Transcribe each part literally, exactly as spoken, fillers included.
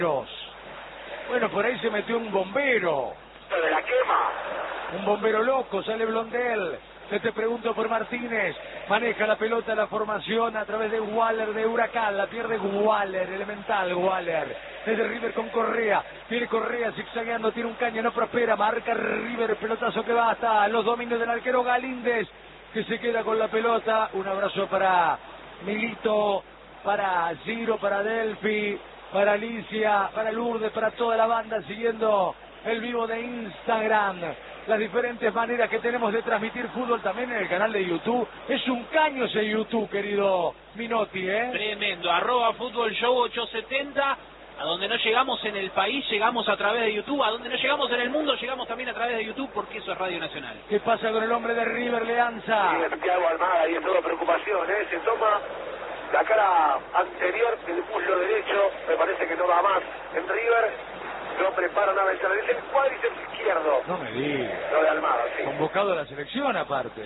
Bueno, por ahí se metió un bombero. De la quema. Un bombero loco, sale Blondel. Yo te pregunto por Martínez. Maneja la pelota, la formación a través de Waller de Huracán. La pierde Waller, elemental Waller. Desde River con Correa. Tiene Correa zigzagueando, tiene un caño, no prospera. Marca River, pelotazo que va hasta los dominios del arquero Galíndez, que se queda con la pelota. Un abrazo para Milito, para Ciro, para Delphi, para Alicia, para Lourdes, para toda la banda siguiendo el vivo de Instagram. Las diferentes maneras que tenemos de transmitir fútbol también en el canal de YouTube. Es un caño ese YouTube, querido Minotti, ¿eh? Tremendo, arroba Fútbol Show ochocientos setenta. A donde no llegamos en el país, llegamos a través de YouTube. A donde no llegamos en el mundo, llegamos también a través de YouTube, porque eso es Radio Nacional. ¿Qué pasa con el hombre de River, Leanza? Sí, Santiago Almada, y es toda preocupación, ¿eh? Se toma la cara anterior del muslo derecho, me parece que no va más en River. No prepara una vez, dice el cuádriceps izquierdo. No me digas. Lo de Almada, sí. Convocado a la selección aparte.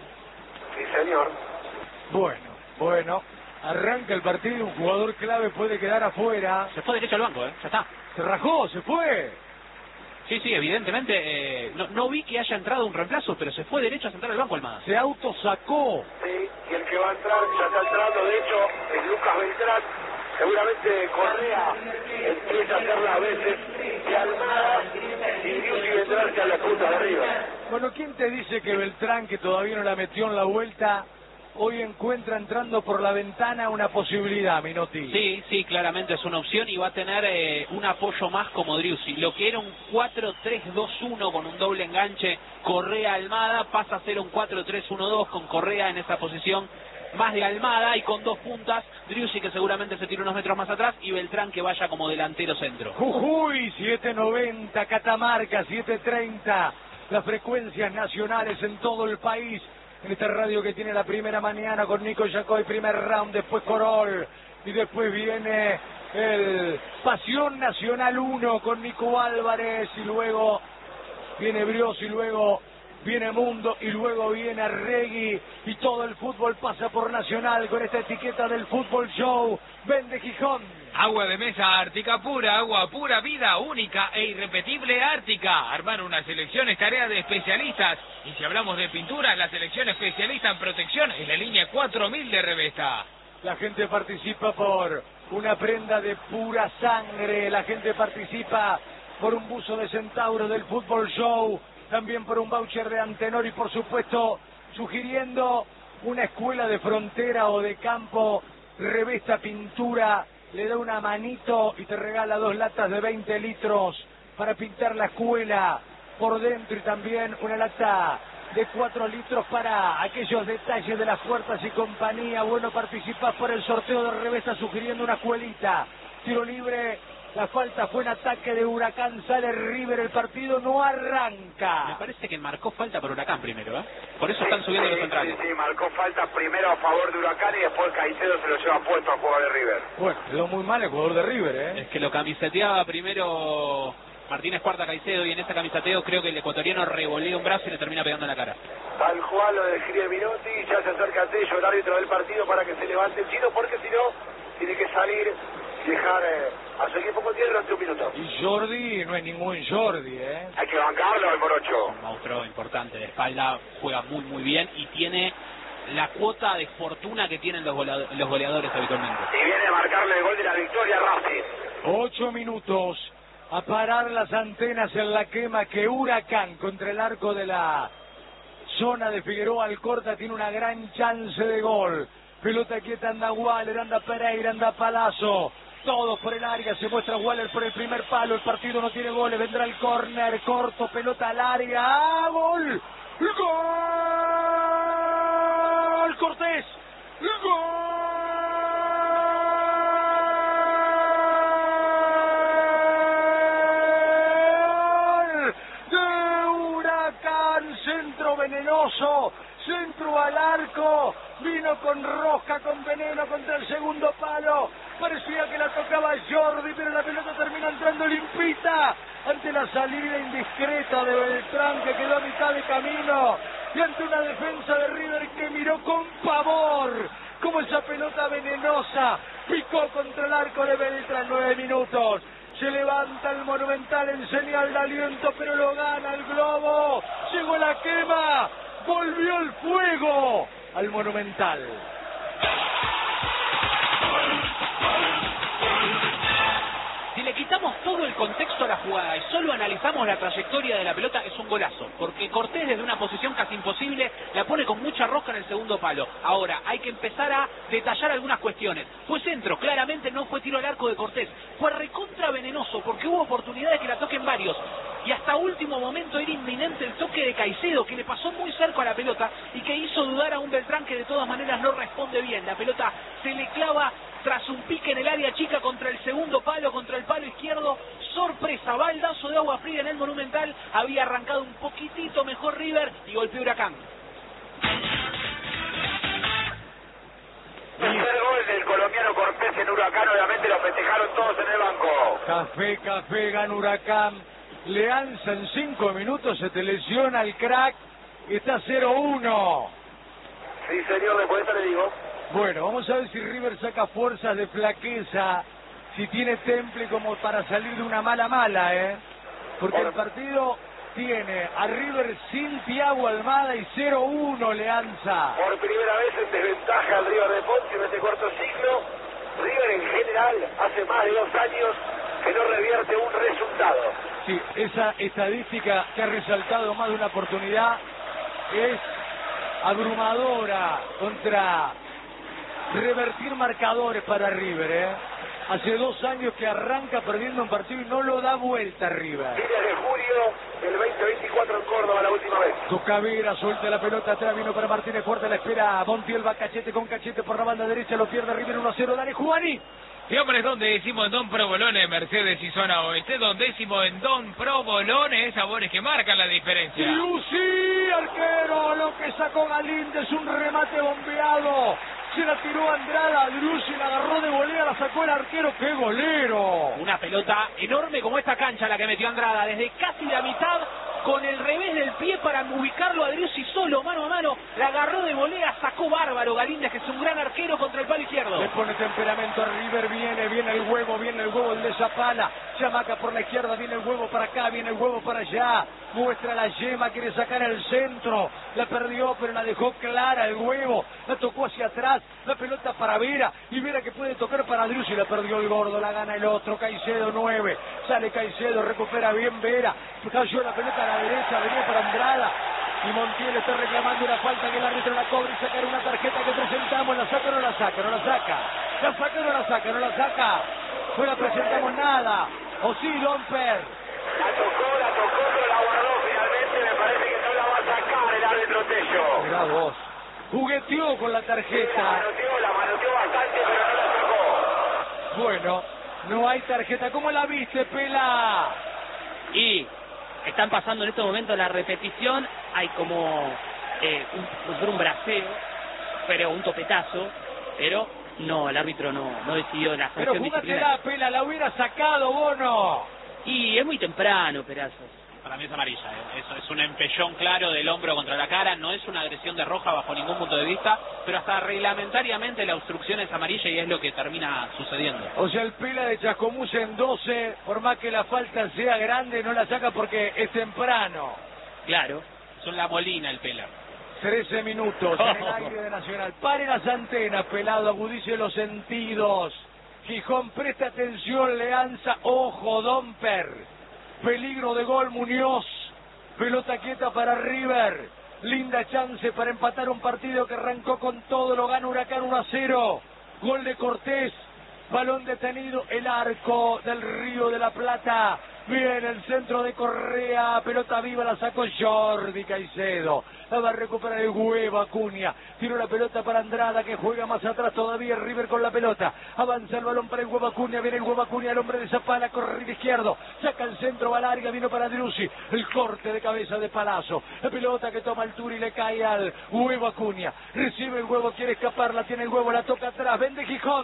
Sí, señor. Bueno, bueno. Arranca el partido, un jugador clave puede quedar afuera. Se fue derecho al banco, ¿eh? Ya está. Se rajó, se fue. Sí, sí, evidentemente. Eh, no, no vi que haya entrado un reemplazo, pero se fue derecho a sentar al banco Almada. Se autosacó. Sí, y el que va a entrar, ya está entrando, de hecho, es Lucas Beltrán. Seguramente Correa empieza a hacer las veces que Almada y Driussi vendrán hacia la punta de arriba. Bueno, ¿quién te dice que Beltrán, que todavía no la metió en la vuelta, hoy encuentra entrando por la ventana una posibilidad, Minotti? Sí, sí, claramente es una opción y va a tener eh, un apoyo más como Driussi. Lo que era un cuatro tres dos uno con un doble enganche Correa-Almada pasa a ser un cuatro tres uno dos con Correa en esa posición más de Almada y con dos puntas, Driussi que seguramente se tira unos metros más atrás y Beltrán que vaya como delantero centro. Jujuy, siete noventa, Catamarca, siete treinta, las frecuencias nacionales en todo el país, en esta radio que tiene la primera mañana con Nico Yacoy, primer round, después Corol, y después viene el Pasión Nacional uno con Nico Álvarez, y luego viene Brios, y luego viene Mundo, y luego viene Arregui, y todo el fútbol pasa por Nacional con esta etiqueta del Fútbol Show. Vende Gijón. Agua de mesa Ártica pura, agua pura vida, única e irrepetible Ártica. Armar una selección es tarea de especialistas. Y si hablamos de pintura, la selección especialista en protección es la línea cuatro mil de Revesta. La gente participa por una prenda de pura sangre, la gente participa por un buzo de Centauro del Fútbol Show, también por un voucher de Antenor y por supuesto sugiriendo una escuela de frontera o de campo. Revesta Pintura le da una manito y te regala dos latas de veinte litros para pintar la escuela por dentro, y también una lata de cuatro litros para aquellos detalles de las puertas y compañía. Bueno, participás por el sorteo de Revesta sugiriendo una escuelita. Tiro libre. La falta fue en ataque de Huracán, sale River, el partido no arranca. Me parece que marcó falta por Huracán primero, ¿eh? Por eso están subiendo sí, los centrales. Sí, sí, marcó falta primero a favor de Huracán y después Caicedo se lo lleva puesto a jugador de River. Bueno, quedó muy mal el jugador de River, ¿eh? Es que lo camiseteaba primero Martínez Cuarta Caicedo y en ese camiseteo creo que el ecuatoriano revolea un brazo y le termina pegando en la cara. Tal cual lo describe Minotti, ya se acerca Tello, el árbitro del partido, para que se levante el chino, porque si no, tiene que salir y dejar eh, a su equipo con diez durante un minuto. Y Jordi no es ningún Jordi, ¿eh? Hay que bancarlo al morocho. Un monstruo importante de espalda, juega muy muy bien y tiene la cuota de fortuna que tienen los, golea los goleadores habitualmente. Y viene a marcarle el gol de la victoria a Racing. Ocho minutos a parar las antenas en la quema que Huracán contra el arco de la zona de Figueroa Alcorta tiene una gran chance de gol. Pelota quieta, anda Waller, anda Pereira, anda Palazzo. Todos por el área, se muestra Waller por el primer palo, el partido no tiene goles, vendrá el córner, corto, pelota al área, ¡ah, gol! ¡Gol! Cortés, ¡gol! De Huracán, centro venenoso, centro al arco, vino con rosca, con veneno contra el segundo palo. Parecía que la tocaba Jordi, pero la pelota termina entrando limpita ante la salida indiscreta de Beltrán, que quedó a mitad de camino, y ante una defensa de River que miró con pavor como esa pelota venenosa picó contra el arco de Beltrán. Nueve minutos Se levanta el Monumental en señal de aliento, pero lo gana el Globo. Llegó la quema. Volvió el fuego al Monumental. Si le quitamos todo el contexto a la jugada y solo analizamos la trayectoria de la pelota, es un golazo, porque Cortés desde una posición casi imposible la pone con mucha rosca en el segundo palo. Ahora, hay que empezar a detallar algunas cuestiones. Fue centro, claramente no fue tiro al arco de Cortés, fue recontra venenoso, porque hubo oportunidades que la toquen varios, y hasta último momento era inminente el toque de Caicedo, que le pasó muy cerca a la pelota, y que hizo dudar a un Beltrán que de todas maneras no responde bien. La pelota se le clava tras un pique en el área chica contra el segundo palo, contra el palo izquierdo. Sorpresa, baldazo de agua fría en el Monumental. Había arrancado un poquitito mejor River y golpeó Huracán. Tercer gol del colombiano Cortés en Huracán, obviamente lo festejaron todos en el banco. Café, café, gana Huracán. Leanza en cinco minutos, se te lesiona el crack. Está cero uno. Sí, señor, después de eso le digo. Bueno, vamos a ver si River saca fuerzas de flaqueza, si tiene temple como para salir de una mala mala, ¿eh? Porque el partido tiene a River sin Thiago Almada y cero uno Leanza. Por primera vez en desventaja al River de Ponce en este cuarto siglo. River en general hace más de dos años que no revierte un resultado. Sí, esa estadística que ha resaltado más de una oportunidad es abrumadora contra revertir marcadores para River, ¿eh? Hace dos años que arranca perdiendo un partido y no lo da vuelta River. Fines de julio del veinte veinticuatro en Córdoba la última vez. Tocavera, suelta la pelota atrás, vino para Martínez Fuerte, la espera Montiel, va cachete con cachete por la banda derecha, lo pierde River uno a cero, dale Juani. Y hombre, es donde decimos en Don Provolone, Mercedes y Zona Oeste, donde decimos en Don Provolone, sabores que marcan la diferencia. Lucy, arquero, lo que sacó Galíndez, un remate bombeado. Se la tiró Andrada, Drusi la agarró de volea, la sacó el arquero. ¡Qué golero! Una pelota enorme como esta cancha la que metió Andrada, desde casi la mitad, con el revés del pie para ubicarlo a Driussi solo, mano a mano, la agarró de volea, sacó bárbaro Galíndez, que es un gran arquero, contra el palo izquierdo. Le pone temperamento a River, viene, viene el huevo, viene el huevo, el de Zapala, Chamaca por la izquierda, viene el huevo para acá, viene el huevo para allá, muestra la yema, quiere sacar el centro, la perdió pero la dejó clara el huevo, la tocó hacia atrás, la pelota para Vera, y Vera que puede tocar para Driussi, la perdió el gordo, la gana el otro, Caicedo nueve, sale Caicedo, recupera bien Vera, cayó la pelota a la derecha, venía para Andrada, y Montiel está reclamando una falta que el árbitro la cobra y sacar una tarjeta que presentamos, la saca o no la saca, no la saca, la saca o no la saca, no la saca, no la presentamos nada, o sí, Domper. La tocó, la tocó, pero la guardó finalmente, me parece que no la va a sacar el árbitro Tello. Mirá vos, jugueteó con la tarjeta. La manoteó, la manoteó bastante, pero no la sacó. Bueno, no hay tarjeta, ¿cómo la viste, Pela? Y están pasando en estos momentos la repetición, hay como eh, un, un braceo, pero un topetazo, pero no, el árbitro no, no decidió la Pero sanción júgatela, disciplinaria. Pela, la hubiera sacado, Bono. Y es muy temprano, Perazos. Para mí es amarilla, ¿eh? Eso es un empellón claro del hombro contra la cara, no es una agresión de roja bajo ningún punto de vista, pero hasta reglamentariamente la obstrucción es amarilla y es lo que termina sucediendo. O sea, el Pela de Chascomús en doce, por más que la falta sea grande, no la saca porque es temprano. Claro. Son la Molina el Pela. trece minutos en el aire de Nacional. Pare las antenas, Pelado, agudice los sentidos. Gijón, presta atención, Leanza, ojo, Domper. Peligro de gol, Muñoz. Pelota quieta para River. Linda chance para empatar un partido que arrancó con todo, lo gana Huracán uno a cero. Gol de Cortés. Balón detenido, el arco del Río de la Plata. Viene el centro de Correa, pelota viva, la sacó Jordi Caicedo. La va a recuperar el huevo Acuña. Tiró la pelota para Andrada, que juega más atrás todavía. River con la pelota. Avanza el balón para el huevo Acuña. Viene el huevo Acuña, el hombre de Zapala, corre de izquierdo. Saca el centro, va larga, vino para Driussi. El corte de cabeza de Palazzo. La pelota que toma altura y le cae al huevo Acuña. Recibe el huevo, quiere escapar, la tiene el huevo, la toca atrás. Vende Gijón.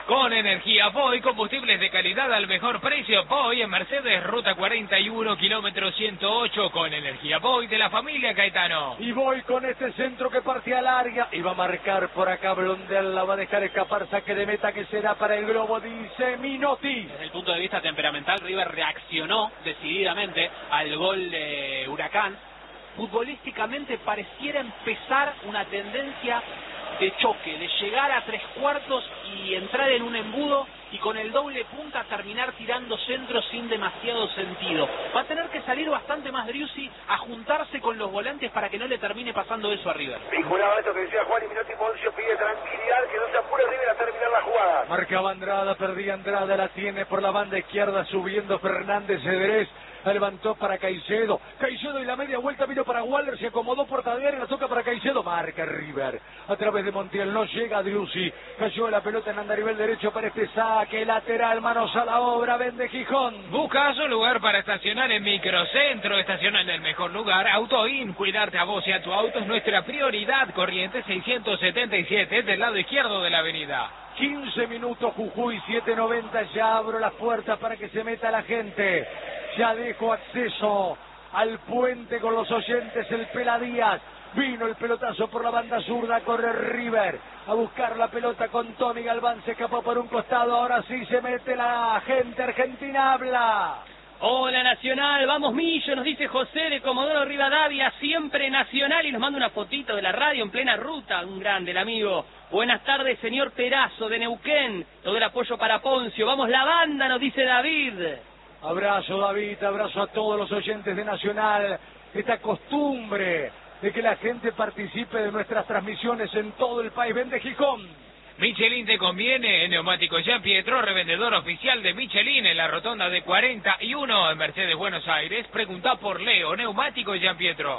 Con energía Voy, combustibles de calidad al mejor precio. Voy en Mercedes, ruta cuarenta y uno, kilómetro ciento ocho. Con energía Voy de la familia Caetano. Y voy con este centro que parte al área. Y va a marcar por acá Blondel. La va a dejar escapar. Saque de meta que será para el globo. Dice Minotti. Desde el punto de vista temperamental, River reaccionó decididamente al gol de Huracán. Futbolísticamente pareciera empezar una tendencia de choque, de llegar a tres cuartos y entrar en un embudo y con el doble punta terminar tirando centros sin demasiado sentido. Va a tener que salir bastante más Driussi a juntarse con los volantes para que no le termine pasando eso a River. Vinculado a esto que decía Juan y Minotti, Poncio pide tranquilidad, que no se apure River a terminar la jugada. Marcaba Andrada, perdía Andrada, la tiene por la banda izquierda, subiendo Fernández Cedrés. Levantó para Caicedo, Caicedo y la media vuelta vino para Waller, se acomodó por Tagliari, la toca para Caicedo, marca River, a través de Montiel, no llega Driussi, cayó la pelota en andarivel derecho para este saque lateral, manos a la obra, vende Gijón. ¿Buscas un lugar para estacionar en Microcentro? Estaciona en el mejor lugar, Autoin, cuidarte a vos y a tu auto es nuestra prioridad. Corrientes seiscientos setenta y siete, del lado izquierdo de la avenida. quince minutos Jujuy, siete noventa, ya abro las puertas para que se meta la gente. Ya dejo acceso al puente con los oyentes, el Pela Díaz. Vino el pelotazo por la banda zurda, corre River a buscar la pelota con Tony Galván, se escapó por un costado, ahora sí se mete la gente argentina, habla. Hola Nacional, vamos Millo, nos dice José de Comodoro Rivadavia, siempre Nacional, y nos manda una fotito de la radio en plena ruta, un grande el amigo. Buenas tardes, señor Perazo de Neuquén, todo el apoyo para Poncio, vamos la banda, nos dice David. Abrazo David, abrazo a todos los oyentes de Nacional, esta costumbre de que la gente participe de nuestras transmisiones en todo el país. Vende Gijón. Michelin te conviene, Neumático Jean Pietro, revendedor oficial de Michelin en la rotonda de cuarenta y uno en Mercedes, Buenos Aires. Pregunta por Leo, Neumático Jean Pietro.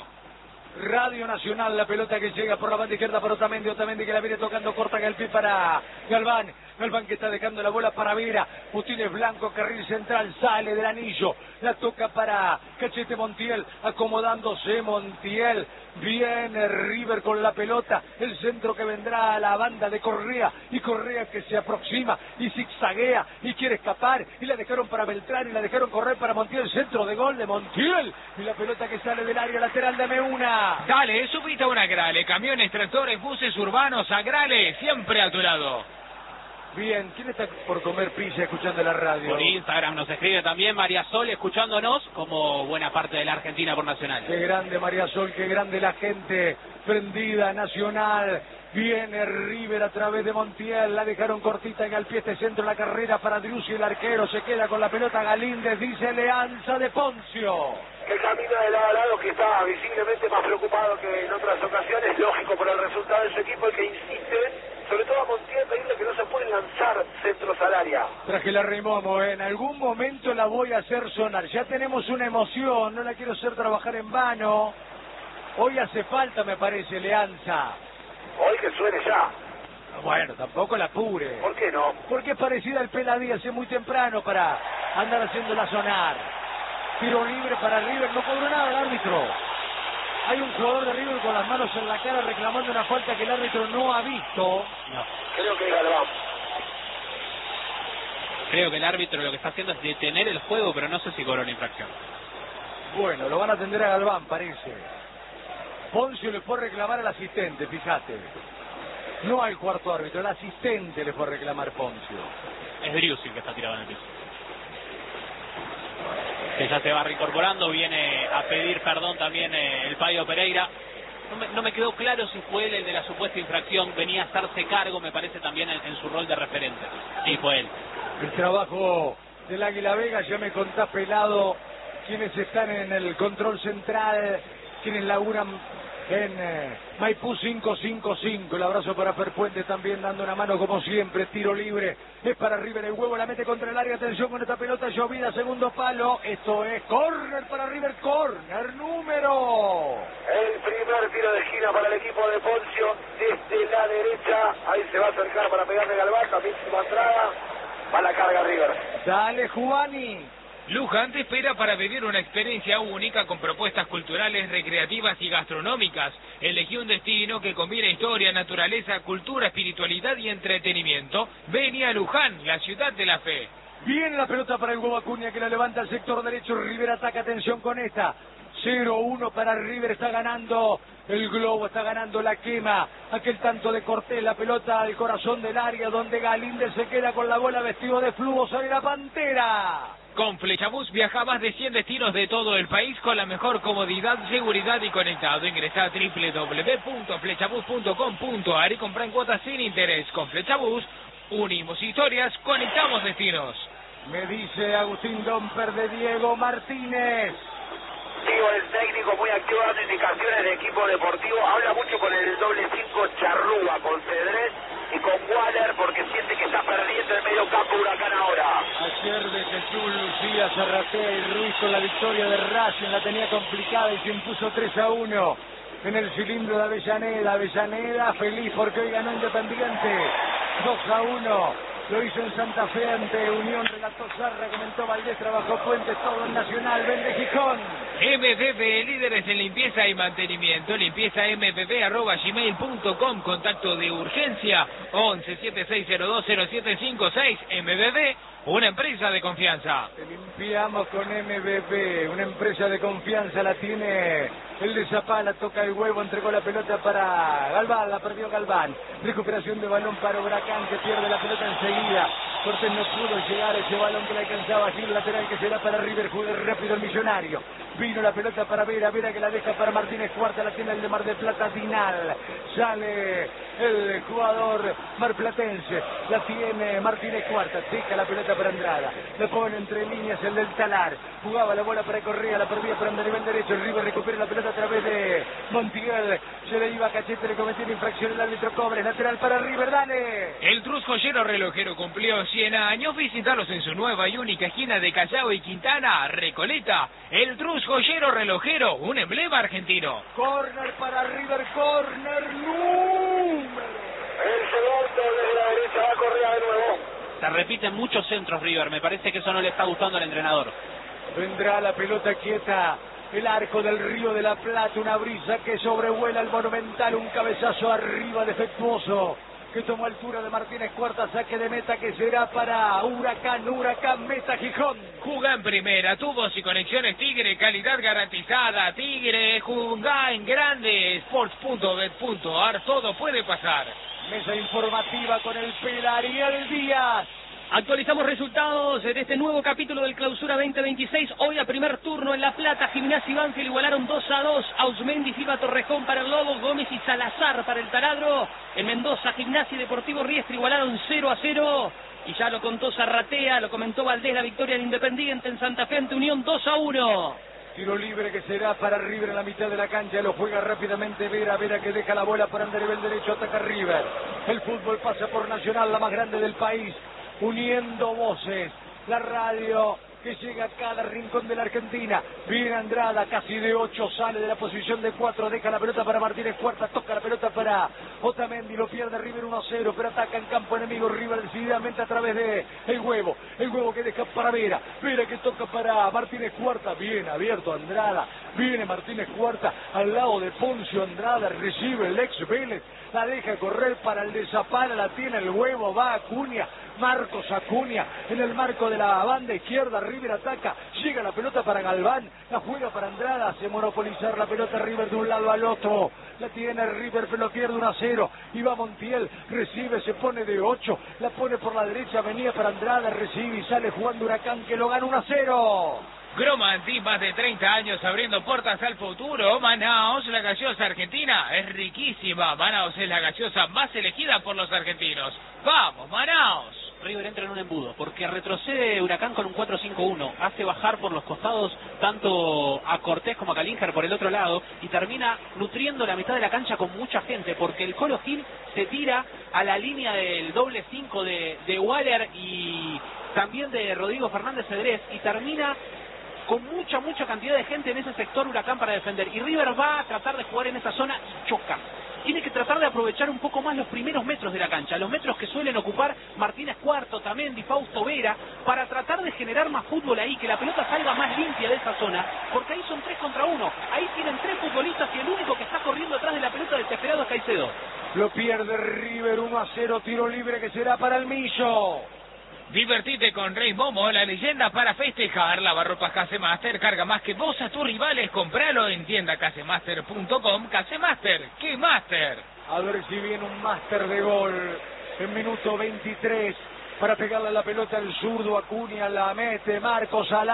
Radio Nacional, la pelota que llega por la banda izquierda para Otamendi, Otamendi que la viene tocando corta en el pie para Galván, Galván que está dejando la bola para Vera, Putines Blanco, carril central, sale del anillo, la toca para Cachete Montiel, acomodándose Montiel, viene River con la pelota, el centro que vendrá a la banda de Correa, y Correa que se aproxima y zigzaguea y quiere escapar, y la dejaron para Beltrán y la dejaron correr para Montiel, centro de gol de Montiel, y la pelota que sale del área lateral de Meuna. Dale, subite a una Grale, camiones, tractores, buses urbanos, a Grale, siempre a tu lado. Bien, ¿quién está por comer pizza escuchando la radio? Por Instagram nos escribe también María Sol escuchándonos, como buena parte de la Argentina por Nacional. Qué grande María Sol, qué grande la gente prendida, Nacional. Viene River a través de Montiel, la dejaron cortita en el pie este centro, la carrera para Driussi, el arquero se queda con la pelota, Galíndez dice Leanza de Poncio. Que camina de lado a lado, que está visiblemente más preocupado que en otras ocasiones, lógico por el resultado de su equipo, y que insiste, sobre todo a Montiel, pedirle que no se pueden lanzar centros al área. Traje la Remomo, en algún momento la voy a hacer sonar, ya tenemos una emoción, no la quiero hacer trabajar en vano, hoy hace falta me parece Leanza. Hoy que suene ya. Bueno, tampoco la apure. ¿Por qué no? Porque es parecida al Pela Díaz, es muy temprano para andar haciéndola sonar. Tiro libre para River, no cobró nada el árbitro. Hay un jugador de River con las manos en la cara reclamando una falta que el árbitro no ha visto. No. Creo que Galván. Creo que el árbitro lo que está haciendo es detener el juego, pero no sé si cobró la infracción. Bueno, lo van a atender a Galván, parece. Poncio le fue a reclamar al asistente, fíjate. No al cuarto árbitro, el asistente le fue a reclamar Poncio. Es Driussi el que está tirado en el piso. Que ya se va reincorporando, viene a pedir perdón también eh, el Payo Pereira. No me, no me quedó claro si fue él el de la supuesta infracción, venía a hacerse cargo, me parece también en, en su rol de referente. Sí, fue él. El trabajo del Águila Vega, ya me contás pelado quienes están en el control central, quienes laburan en eh, Maipú cinco cinco cinco. El abrazo para Perpuente también dando una mano como siempre. Tiro libre es para River, el huevo la mete contra el área. Atención con esta pelota llovida, segundo palo. Esto es córner para River, córner número. El primer tiro de esquina para el equipo de Poncio desde la derecha. Ahí se va a acercar para pegarle Galván, también su entrada. Va la carga River. Dale Juani. Luján te espera para vivir una experiencia única con propuestas culturales, recreativas y gastronómicas. Elegí un destino que combina historia, naturaleza, cultura, espiritualidad y entretenimiento. Vení a Luján, la ciudad de la fe. Viene la pelota para el huevo Acuña que la levanta al sector derecho. River ataca, atención con esta. cero uno para River, está ganando el Globo, está ganando la quema. Aquel tanto de Cortés, la pelota al corazón del área donde Galíndez se queda con la bola vestido de flujo, sale la Pantera. Con Flechabús viaja a más de cien destinos de todo el país con la mejor comodidad, seguridad y conectado. Ingresa a doble u doble u doble u punto flechabús punto com punto a r y compra en cuotas sin interés. Con Flechabús unimos historias, conectamos destinos. Me dice Agustín Domper de Diego Martínez. Digo, el técnico muy activo dando indicaciones de equipo deportivo. Habla mucho con el doble cinco Charrúa, con Cedrés y con Waller, porque siente que está perdiendo el medio campo Huracán ahora. Ayer de Jesús Lucía, Zarratea y Ruiz con la victoria de Racing, la tenía complicada y se impuso tres a uno en el cilindro de Avellaneda. Avellaneda feliz porque hoy ganó Independiente dos a uno. Lo hizo en Santa Fe ante Unión, relató Zarra, comentó Valdés, trabajó Puentes, todo en Nacional, vende Gijón. M V P, líderes en limpieza y mantenimiento, limpieza m v p arroba gmail punto com, contacto de urgencia once siete seis cero dos cero siete cinco seis. M V P, una empresa de confianza. Te limpiamos con M V P, una empresa de confianza, la tiene el de Zapala, toca el huevo, entregó la pelota para Galván, la perdió Galván. Recuperación de balón para Huracán, que pierde la pelota enseguida. Cortés no pudo llegar a ese balón que le alcanzaba Gil, lateral que será para River, juega rápido el Millonario. Vino la pelota para Vera, Vera que la deja para Martínez Cuarta, la tiene el de Mar del Plata, Dinal. Sale el jugador marplatense, la tiene Martínez Cuarta, deja la pelota para Andrada. Le pone entre líneas el del Talar. Jugaba la bola para Correa, la perdía para andar nivel derecho. El River recupera la pelota a través de Montiel. Se le iba a Cachete, le cometió una infracción el árbitro Cobres. Lateral para River, dale. El Trus Joyero Relojero cumplió cien años. Visitarlos en su nueva y única esquina de Callao y Quintana, Recoleta. El Trus Joyero Relojero, un emblema argentino. Corner para River, corner número. El segundo desde la derecha va Correa de nuevo. Se repiten muchos centros River, me parece que eso no le está gustando al entrenador. Vendrá la pelota quieta, el arco del Río de la Plata, una brisa que sobrevuela el Monumental, un cabezazo arriba defectuoso que tomó altura de Martínez Cuarta, saque de meta que será para Huracán, Huracán, meta Gijón. Jugá en primera, tubos y conexiones Tigre, calidad garantizada. Tigre, jugá en grande, sports punto bet punto a r, todo puede pasar. Mesa informativa con el Pilar y el Díaz. Actualizamos resultados de este nuevo capítulo del Clausura veinte veintiséis. Hoy a primer turno en La Plata, Gimnasia y Banfield igualaron dos a dos. Ausmendi, Fiba, Torrejón para el Lobo, Gómez y Salazar para el Taladro. En Mendoza, Gimnasia y Deportivo Riestra igualaron cero a cero. Y ya lo contó Zarratea, lo comentó Valdés, la victoria de Independiente en Santa Fe ante Unión dos a uno. Tiro libre que será para River en la mitad de la cancha, lo juega rápidamente Vera, Vera que deja la bola para andar nivel derecho, ataca River. El fútbol pasa por Nacional, la más grande del país, uniendo voces, la radio que llega a cada rincón de la Argentina. Viene Andrada, casi de ocho, sale de la posición de cuatro, deja la pelota para Martínez Cuarta, toca la pelota para Otamendi, lo pierde River uno a cero, pero ataca en campo enemigo River decididamente a través de el huevo, el huevo que deja para Vera, Vera que toca para Martínez Cuarta, bien abierto Andrada, viene Martínez Cuarta al lado de Poncio Andrada, recibe el ex Vélez, la deja correr para el de Zapala, la tiene el huevo, va Acuña, Marcos Acuña en el marco de la banda izquierda, River ataca, llega la pelota para Galván, la juega para Andrada, hace monopolizar la pelota River de un lado al otro, la tiene River pero lo pierde uno a cero, y va Montiel, recibe, se pone de ocho, la pone por la derecha, venía para Andrada, recibe y sale jugando Huracán que lo gana uno a cero. Gromanti, más de treinta años abriendo puertas al futuro. Manaos, la gaseosa argentina, es riquísima. Manaos es la gaseosa más elegida por los argentinos. ¡Vamos, Manaos! River entra en un embudo, porque retrocede Huracán con un cuatro cinco uno, hace bajar por los costados tanto a Cortés como a Calinger por el otro lado, y termina nutriendo la mitad de la cancha con mucha gente, porque el Colo Gil se tira a la línea del doble cinco de, de Waller y también de Rodrigo Fernández Cedrés, y termina con mucha, mucha cantidad de gente en ese sector Huracán para defender, y River va a tratar de jugar en esa zona y choca. tiene que tratar de aprovechar un poco más los primeros metros de la cancha, los metros que suelen ocupar Martínez Cuarto, Tamendi, Fausto Vera, para tratar de generar más fútbol ahí, que la pelota salga más limpia de esa zona, porque ahí son tres contra uno, ahí tienen tres futbolistas y el único que está corriendo atrás de la pelota desesperado es Caicedo. Lo pierde River, uno a cero, tiro libre que será para el Millo. Divertite con Rey Momo, la leyenda para festejar. Lavarropas Casemaster, carga más que vos a tus rivales. Compralo en tienda casemaster punto com. Casemaster, ¿qué Master? A ver si viene un máster de gol en minuto veintitrés para pegarle la pelota al zurdo. Acuña la mete, Marcos al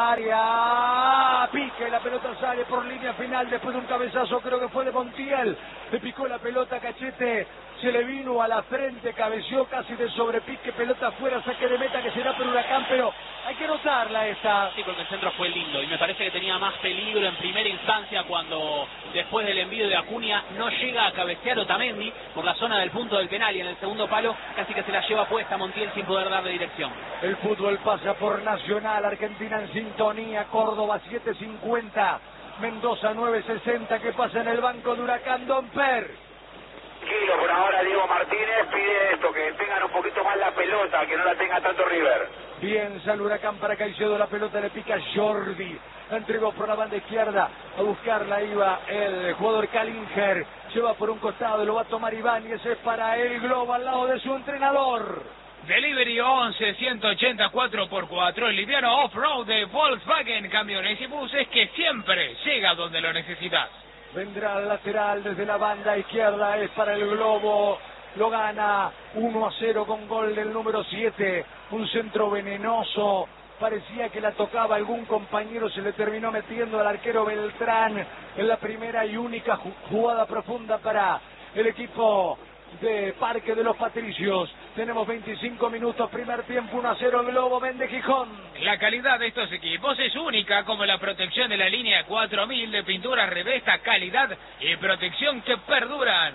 área, pica y la pelota sale por línea final después de un cabezazo, creo que fue de Montiel. Le picó la pelota a Cachete, se le vino a la frente, cabeció casi de sobrepique, pelota afuera, saque de meta que será por Huracán, pero hay que notarla esta. Sí, porque el centro fue lindo y me parece que tenía más peligro en primera instancia cuando después del envío de Acuña no llega a cabecear Otamendi por la zona del punto del penal y en el segundo palo casi que se la lleva puesta Montiel sin poder darle dirección. El fútbol pasa por Nacional, Argentina en sintonía, Córdoba siete cincuenta, Mendoza nueve sesenta, que pasa en el banco de Huracán, Don Per. Tranquilo, por ahora Diego Martínez pide esto, que tengan un poquito más la pelota, que no la tenga tanto River. Bien, sale Huracán para Caicedo, la pelota le pica Jordi, la entregó por la banda izquierda, a buscarla iba el jugador Kalinger, lleva por un costado, lo va a tomar Iván y ese es para el globo al lado de su entrenador. Delivery once, ciento ochenta cuatro por cuatro, el liviano off-road de Volkswagen, camiones y buses que siempre llega donde lo necesitas. Vendrá al lateral desde la banda izquierda, es para el globo, lo gana uno a cero con gol del número siete, un centro venenoso, parecía que la tocaba algún compañero, se le terminó metiendo al arquero Beltrán en la primera y única jugada profunda para el equipo de Parque de los Patricios. Tenemos veinticinco minutos, primer tiempo, uno a cero el globo, vende Gijón. La calidad de estos equipos es única, como la protección de la línea cuatro mil de pintura Revesta, calidad y protección que perduran.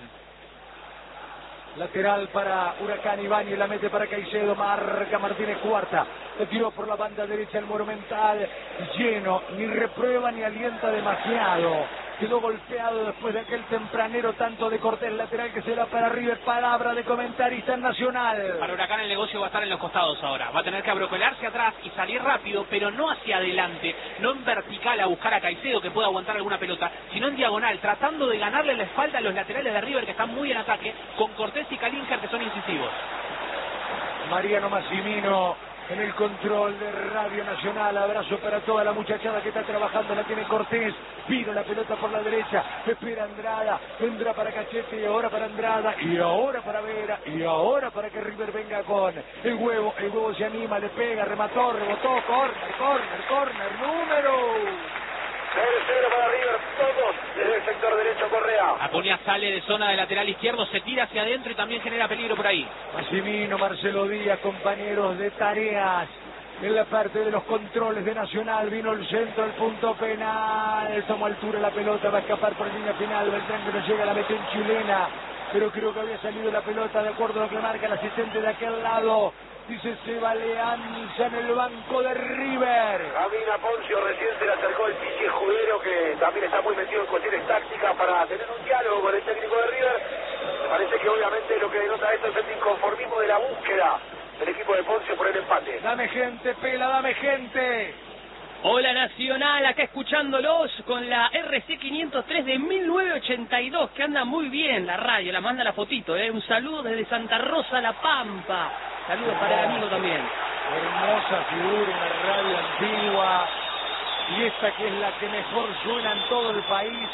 Lateral para Huracán, Ibáñez la mete para Caicedo, marca Martínez Cuarta, le tiró por la banda derecha el Monumental, lleno, ni reprueba ni alienta demasiado. Quedó golpeado después de aquel tempranero tanto de Cortés, lateral que será para River, palabra de comentarista en Nacional. Para Huracán el negocio va a estar en los costados ahora, va a tener que abrocolarse atrás y salir rápido, pero no hacia adelante, no en vertical a buscar a Caicedo que pueda aguantar alguna pelota, sino en diagonal, tratando de ganarle la espalda a los laterales de River que están muy en ataque, con Cortés y Kalinger que son incisivos. Mariano Massimino en el control de Radio Nacional, abrazo para toda la muchachada que está trabajando, la tiene Cortés, vino la pelota por la derecha, espera Andrada, vendrá para Cachete y ahora para Andrada, y ahora para Vera, y ahora para que River venga con el huevo, el huevo se anima, le pega, remató, rebotó, corner, corner, corner, número... Tercero para River, todos desde el sector derecho, Correa. Acuña sale de zona de lateral izquierdo, se tira hacia adentro y también genera peligro por ahí. Massimino, Marcelo Díaz, compañeros de tareas en la parte de los controles de Nacional, vino el centro, el punto penal, tomó altura la pelota, va a escapar por línea final, Beltrán que no llega, la mete en chilena, pero creo que había salido la pelota de acuerdo a lo que marca el asistente de aquel lado. Dice Seba Leanza en el banco de River. Camina Poncio, recién se le acercó el Pichi Judero, que también está muy metido en cuestiones tácticas para tener un diálogo con el técnico de River. Me parece que obviamente lo que denota esto es el inconformismo de la búsqueda del equipo de Poncio por el empate. Dame gente, Pela, dame gente. Hola Nacional, acá escuchándolos con la R C quinientos tres de mil novecientos ochenta y dos, que anda muy bien la radio, la manda la fotito, ¿eh? Un saludo desde Santa Rosa, La Pampa. Saludos para el amigo también. Hermosa figura, una radio antigua. Y esta que es la que mejor suena en todo el país.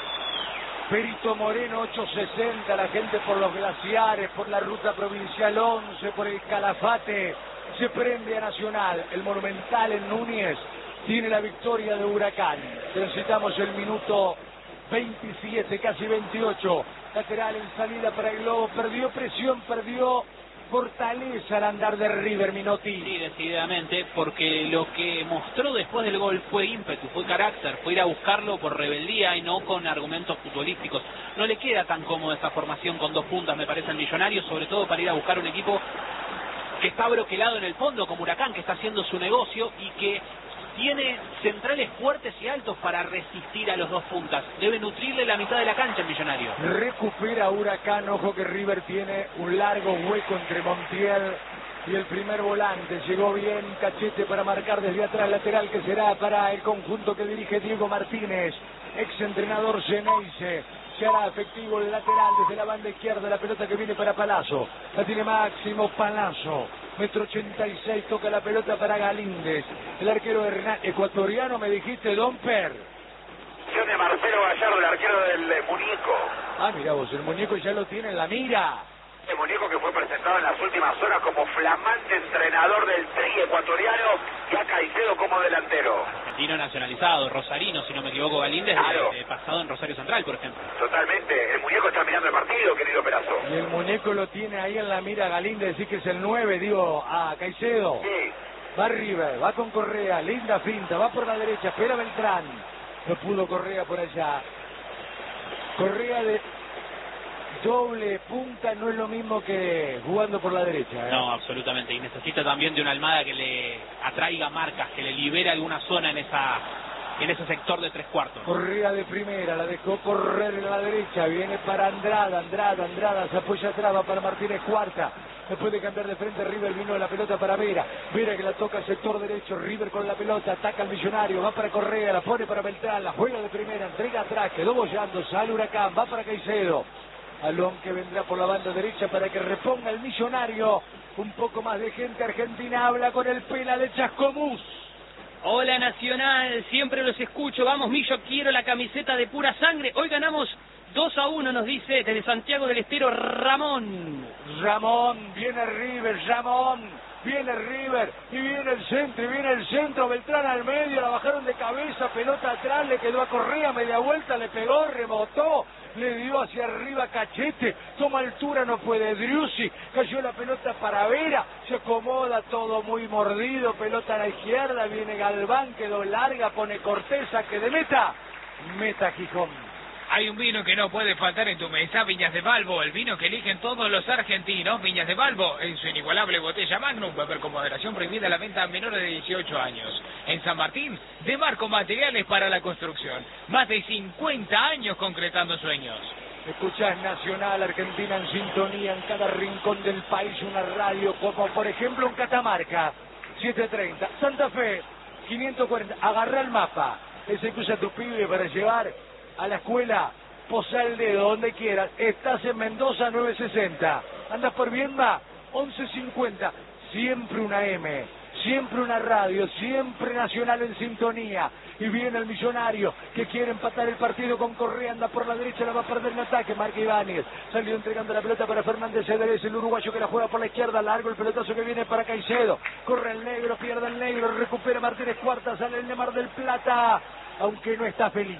Perito Moreno ocho sesenta, la gente por los glaciares, por la ruta provincial once, por el Calafate. Se prende a Nacional, el Monumental en Núñez. Tiene la victoria de Huracán. Transitamos el minuto veintisiete, casi veintiocho. Lateral en salida para el globo. Perdió presión, perdió fortaleza al andar de River, Minotti. Sí, decididamente, porque lo que mostró después del gol fue ímpetu, fue carácter, fue ir a buscarlo por rebeldía y no con argumentos futbolísticos. No le queda tan cómoda esta formación con dos puntas, me parece, al Millonario, sobre todo para ir a buscar un equipo que está broquelado en el fondo, como Huracán, que está haciendo su negocio y que tiene centrales fuertes y altos para resistir a los dos puntas. Debe nutrirle la mitad de la cancha el Millonario. Recupera Huracán. Ojo que River tiene un largo hueco entre Montiel y el primer volante. Llegó bien Cachete para marcar desde atrás, lateral que será para el conjunto que dirige Diego Martínez, ex entrenador Ceneice. Se hará efectivo el lateral desde la banda izquierda, la pelota que viene para Palazzo. La tiene Máximo Palazzo, metro ochenta y seis, toca la pelota para Galíndez. El arquero Hernán, ecuatoriano me dijiste, Domper. De Marcelo Gallardo, el arquero del eh, muñeco. Ah, mira vos, el muñeco ya lo tiene en la mira. El muñeco que fue presentado en las últimas horas como flamante entrenador del Tri ecuatoriano, y a Caicedo como delantero. Argentino nacionalizado, rosarino, si no me equivoco, Galíndez, Claro. de, de pasado en Rosario Central, por ejemplo. Totalmente. El muñeco está mirando el partido, querido Perazo. Y el muñeco lo tiene ahí en la mira Galíndez, decir que es el nueve, digo, a Caicedo. Sí. Va River, va con Correa, linda finta, va por la derecha, espera Beltrán. No pudo Correa por allá. Correa de doble punta no es lo mismo que jugando por la derecha, ¿eh? No, absolutamente. Y necesita también de una Almada que le atraiga marcas, que le libere alguna zona en esa en ese sector de tres cuartos. Correa de primera, la dejó correr en la derecha, viene para Andrada, Andrada, Andrada, se apoya atrás, va para Martínez Cuarta. Después de cambiar de frente, River vino la pelota para Vera. Vera que la toca al sector derecho, River con la pelota, ataca al Millonario, va para Correa, la pone para Beltrán, la juega de primera, entrega atrás, quedó bollando, sale Huracán, va para Caicedo. Balón que vendrá por la banda derecha para que reponga el Millonario. Un poco más de gente argentina habla con el Pela de Chascomús. Hola Nacional, siempre los escucho. Vamos, Millo, quiero la camiseta de pura sangre. Hoy ganamos dos a uno, nos dice desde Santiago del Estero Ramón. Ramón, viene River, Ramón, viene River, y viene el centro, y viene el centro, Beltrán al medio, la bajaron de cabeza, pelota atrás, le quedó a Correa, media vuelta, le pegó, rebotó, le dio hacia arriba Cachete, toma altura, no puede Driussi, cayó la pelota para Vera, se acomoda todo muy mordido, pelota a la izquierda, viene Galván, quedó larga, pone Corteza, que de meta, meta Gijón. Hay un vino que no puede faltar en tu mesa, Viñas de Balbo, el vino que eligen todos los argentinos. Viñas de Balbo, en su inigualable botella Magnum, beber con moderación, prohibida la venta a menores de dieciocho años. En San Martín, de Marco Materiales para la Construcción. Más de cincuenta años concretando sueños. Escuchás Nacional, Argentina en sintonía en cada rincón del país, una radio como por ejemplo en Catamarca, siete treinta, Santa Fe, quinientos cuarenta, agarrá el mapa, ese que usa tu pibe para llevar a la escuela, posá el dedo donde quieras, estás en Mendoza nueve sesenta, andas por Viedma once cincuenta, siempre una M, siempre una radio, siempre Nacional en sintonía. Y viene el Millonario que quiere empatar el partido con Correa, anda por la derecha, la va a perder en ataque, marca Ibáñez, salió entregando la pelota para Fernández Cedrés, el uruguayo que la juega por la izquierda, largo el pelotazo que viene para Caicedo, corre el negro, pierde el negro, recupera Martínez Cuarta, sale el de Mar del Plata, aunque no está feliz.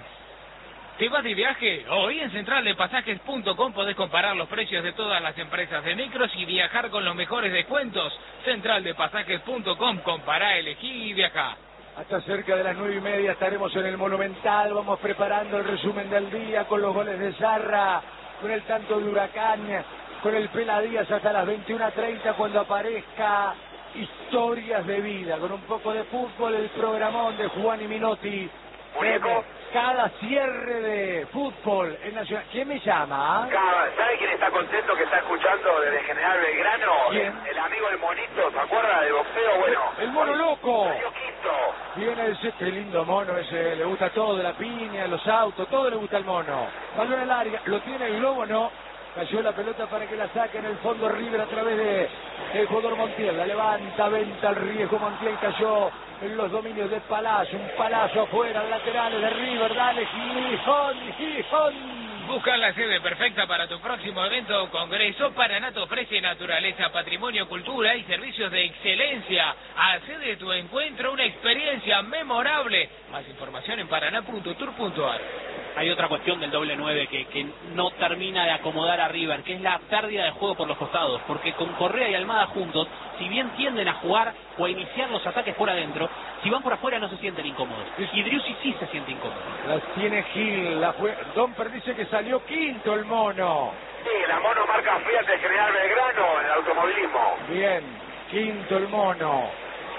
¿Te vas de viaje? Hoy en central de pasajes punto com podés comparar los precios de todas las empresas de micros y viajar con los mejores descuentos. central de pasajes punto com, compará, elegí y viajá. Hasta cerca de las nueve y media estaremos en el Monumental, vamos preparando el resumen del día con los goles de Zarra, con el tanto de Huracán, con el Pela Díaz hasta las veintiuna treinta cuando aparezca Historias de Vida, con un poco de fútbol, el programón de Juan y Minotti. Muñeco. Cada cierre de fútbol en Nacional. ¿Quién me llama? Cada- ¿Sabe quién está contento que está escuchando desde General Belgrano? ¿Quién? El amigo El Monito, ¿se acuerda del boxeo? Bueno, El mono loco. salió quinto. Viene ese, qué lindo mono ese, le gusta todo, de la piña, los autos, todo le gusta al mono. Balón al área, lo tiene el globo, no. Cayó la pelota para que la saque en el fondo River a través de el jugador Montiel. La levanta, venta el riesgo, Montiel cayó en los dominios de Palazzo. Un Palazzo afuera, laterales de River, dale Gijón, Gijón. Busca la sede perfecta para tu próximo evento o congreso. Paranato ofrece naturaleza, patrimonio, cultura y servicios de excelencia. Hace de tu encuentro una experiencia memorable. Más información en paraná punto tour punto ar. Hay otra cuestión del doble nueve que, que no termina de acomodar a River, que es la pérdida de juego por los costados, porque con Correa y Almada juntos, si bien tienden a jugar o a iniciar los ataques por adentro, si van por afuera no se sienten incómodos. Y Driussi sí se siente incómodo. Las tiene Gil, la fue... Domper dice que salió quinto el mono. Sí, la mono marca Fiat de General Belgrano en el automovilismo. Bien, quinto el mono.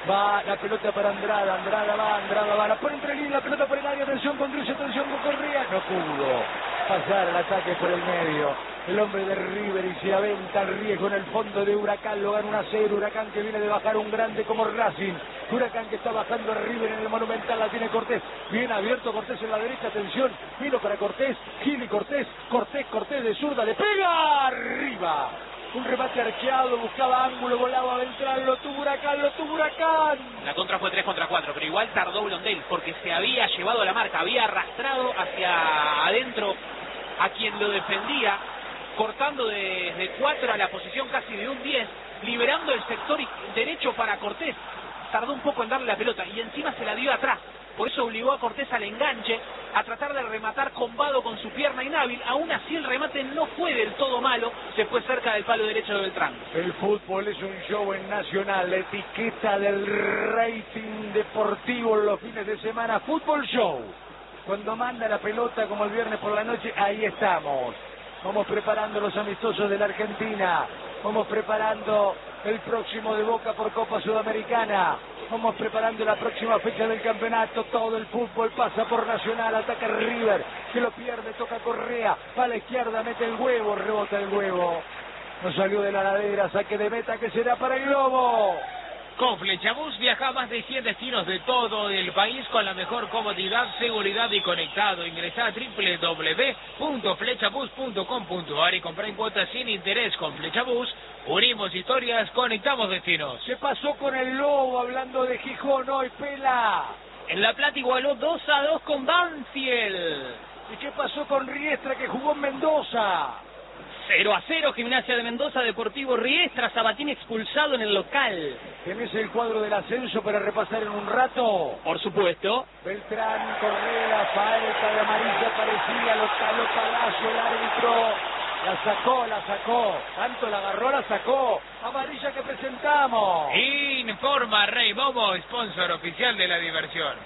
Va la pelota para Andrada, Andrada va, Andrada va, la pone entre línea, la pelota por el área, atención con Driussi, atención con Correa, no pudo pasar el ataque por el medio, el hombre de River y se aventa el riesgo en el fondo de Huracán, lo gana uno a cero, Huracán que viene de bajar un grande como Racing, Huracán que está bajando a River en el Monumental, la tiene Cortés, bien abierto Cortés en la derecha, atención, vino para Cortés, Gil y Cortés, Cortés, Cortés de zurda, le pega arriba. Un remate arqueado, buscaba ángulo, volaba a Beltrán, lo tuvo Huracán, lo tuvo Huracán. La contra fue tres contra cuatro, pero igual tardó Blondel, porque se había llevado la marca, había arrastrado hacia adentro a quien lo defendía, cortando desde cuatro a la posición casi de un diez, liberando el sector derecho para Cortés. Tardó un poco en darle la pelota y encima se la dio atrás. Por eso obligó a Cortés al enganche, a tratar de rematar combado con su pierna inhábil. Aún así el remate no fue del todo malo, se fue cerca del palo derecho de Beltrán. El fútbol es un show en Nacional, la etiqueta del rating deportivo en los fines de semana, Fútbol Show. Cuando manda la pelota como el viernes por la noche, ahí estamos. Vamos preparando los amistosos de la Argentina, vamos preparando el próximo de Boca por Copa Sudamericana, vamos preparando la próxima fecha del campeonato, todo el fútbol pasa por Nacional, ataca River, que lo pierde, toca Correa, va a la izquierda, mete el huevo, rebota el huevo, no salió de la ladera, saque de meta que será para el Globo. Con Flechabús viaja a más de cien destinos de todo el país con la mejor comodidad, seguridad y conectado. Ingresá a doble u doble u doble u punto flechabús punto com punto a r y comprá en cuotas sin interés. Con Flechabús unimos historias, conectamos destinos. ¿Qué pasó con el Lobo hablando de Gijón hoy, Pela? En La Plata igualó dos a dos con Banfield. ¿Y qué pasó con Riestra que jugó en Mendoza? cero a cero, Gimnasia de Mendoza, Deportivo Riestra, Sabatini expulsado en el local. ¿Tenés el cuadro del ascenso para repasar en un rato? Por supuesto. Beltrán, Correa, falta de amarilla parecía, lo taló Palacio, el árbitro. La sacó, la sacó. Tanto la agarró, la sacó. Amarilla que presentamos. Informa Rey Momo, sponsor oficial de la diversión.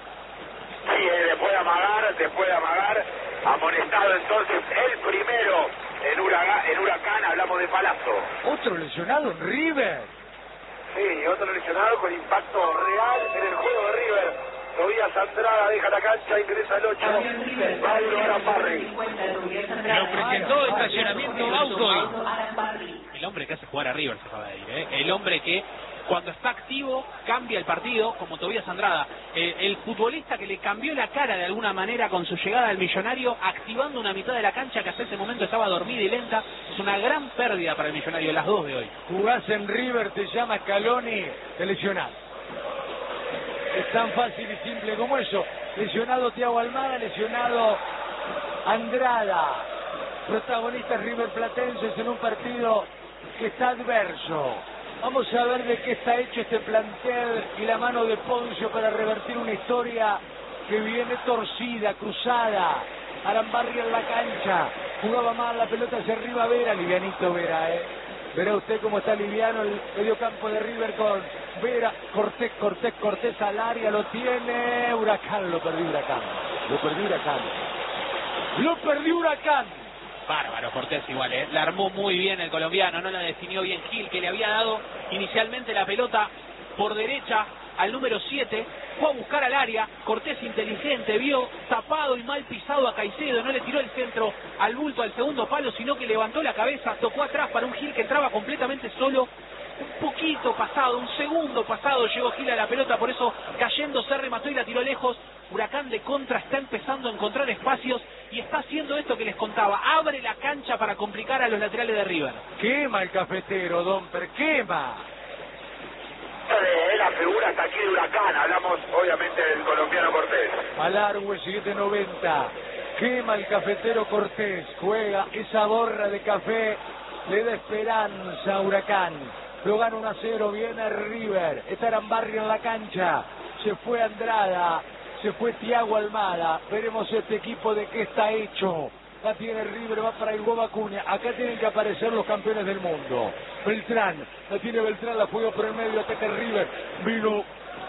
Sí, eh, después de amagar, después de amagar, amonestado entonces el primero. En Huracán, en Huracán hablamos de Palazzo. Otro lesionado en River. Sí, otro lesionado con impacto real en el juego de River. Tobías Andrada deja la cancha, ingresa el ocho. Mauro Arambarri. Lo presentó estacionamiento auto. El hombre que hace jugar a River se acaba de ir, ¿eh? El hombre que cuando está activo cambia el partido, como Tobías Andrada, eh, el futbolista que le cambió la cara de alguna manera con su llegada al Millonario, activando una mitad de la cancha que hasta ese momento estaba dormida y lenta. Es una gran pérdida para el Millonario, las dos de hoy. Jugás en River, te llama Scaloni, te lesionás. Es tan fácil y simple como eso. Lesionado Thiago Almada, lesionado Andrada. Protagonistas River Platenses en un partido que está adverso. Vamos a ver de qué está hecho este plantel y la mano de Poncio para revertir una historia que viene torcida, cruzada. Arambarri en la cancha, jugaba mal, la pelota hacia arriba Vera, livianito Vera, eh. Verá usted cómo está liviano el mediocampo de River con Vera, Cortés, Cortés, Cortés al área, lo tiene Huracán, lo perdió Huracán, lo perdió Huracán, lo perdió Huracán. Bárbaro Cortés igual, ¿eh? La armó muy bien el colombiano, no la definió bien Gil, que le había dado inicialmente la pelota por derecha al número siete, fue a buscar al área, Cortés inteligente, vio tapado y mal pisado a Caicedo, no le tiró el centro al bulto al segundo palo, sino que levantó la cabeza, tocó atrás para un Gil que entraba completamente solo. Un poquito pasado, un segundo pasado llegó Gil a la pelota, por eso cayendo se remató y la tiró lejos. Huracán de contra está empezando a encontrar espacios y está haciendo esto que les contaba, abre la cancha para complicar a los laterales de River. Quema el cafetero, Domper, quema. Es la figura hasta aquí de Huracán, hablamos obviamente del colombiano Cortés. Malargüe siete noventa, quema el cafetero Cortés, juega esa borra de café, le da esperanza a Huracán. Lo gana uno a cero, viene River, está Arambarri en la cancha, se fue Andrada, se fue Thiago Almada, veremos este equipo de qué está hecho. La tiene River, va para el Hugo Acuña, acá tienen que aparecer los campeones del mundo. Beltrán, la tiene Beltrán, la juega por el medio, ataca River, vino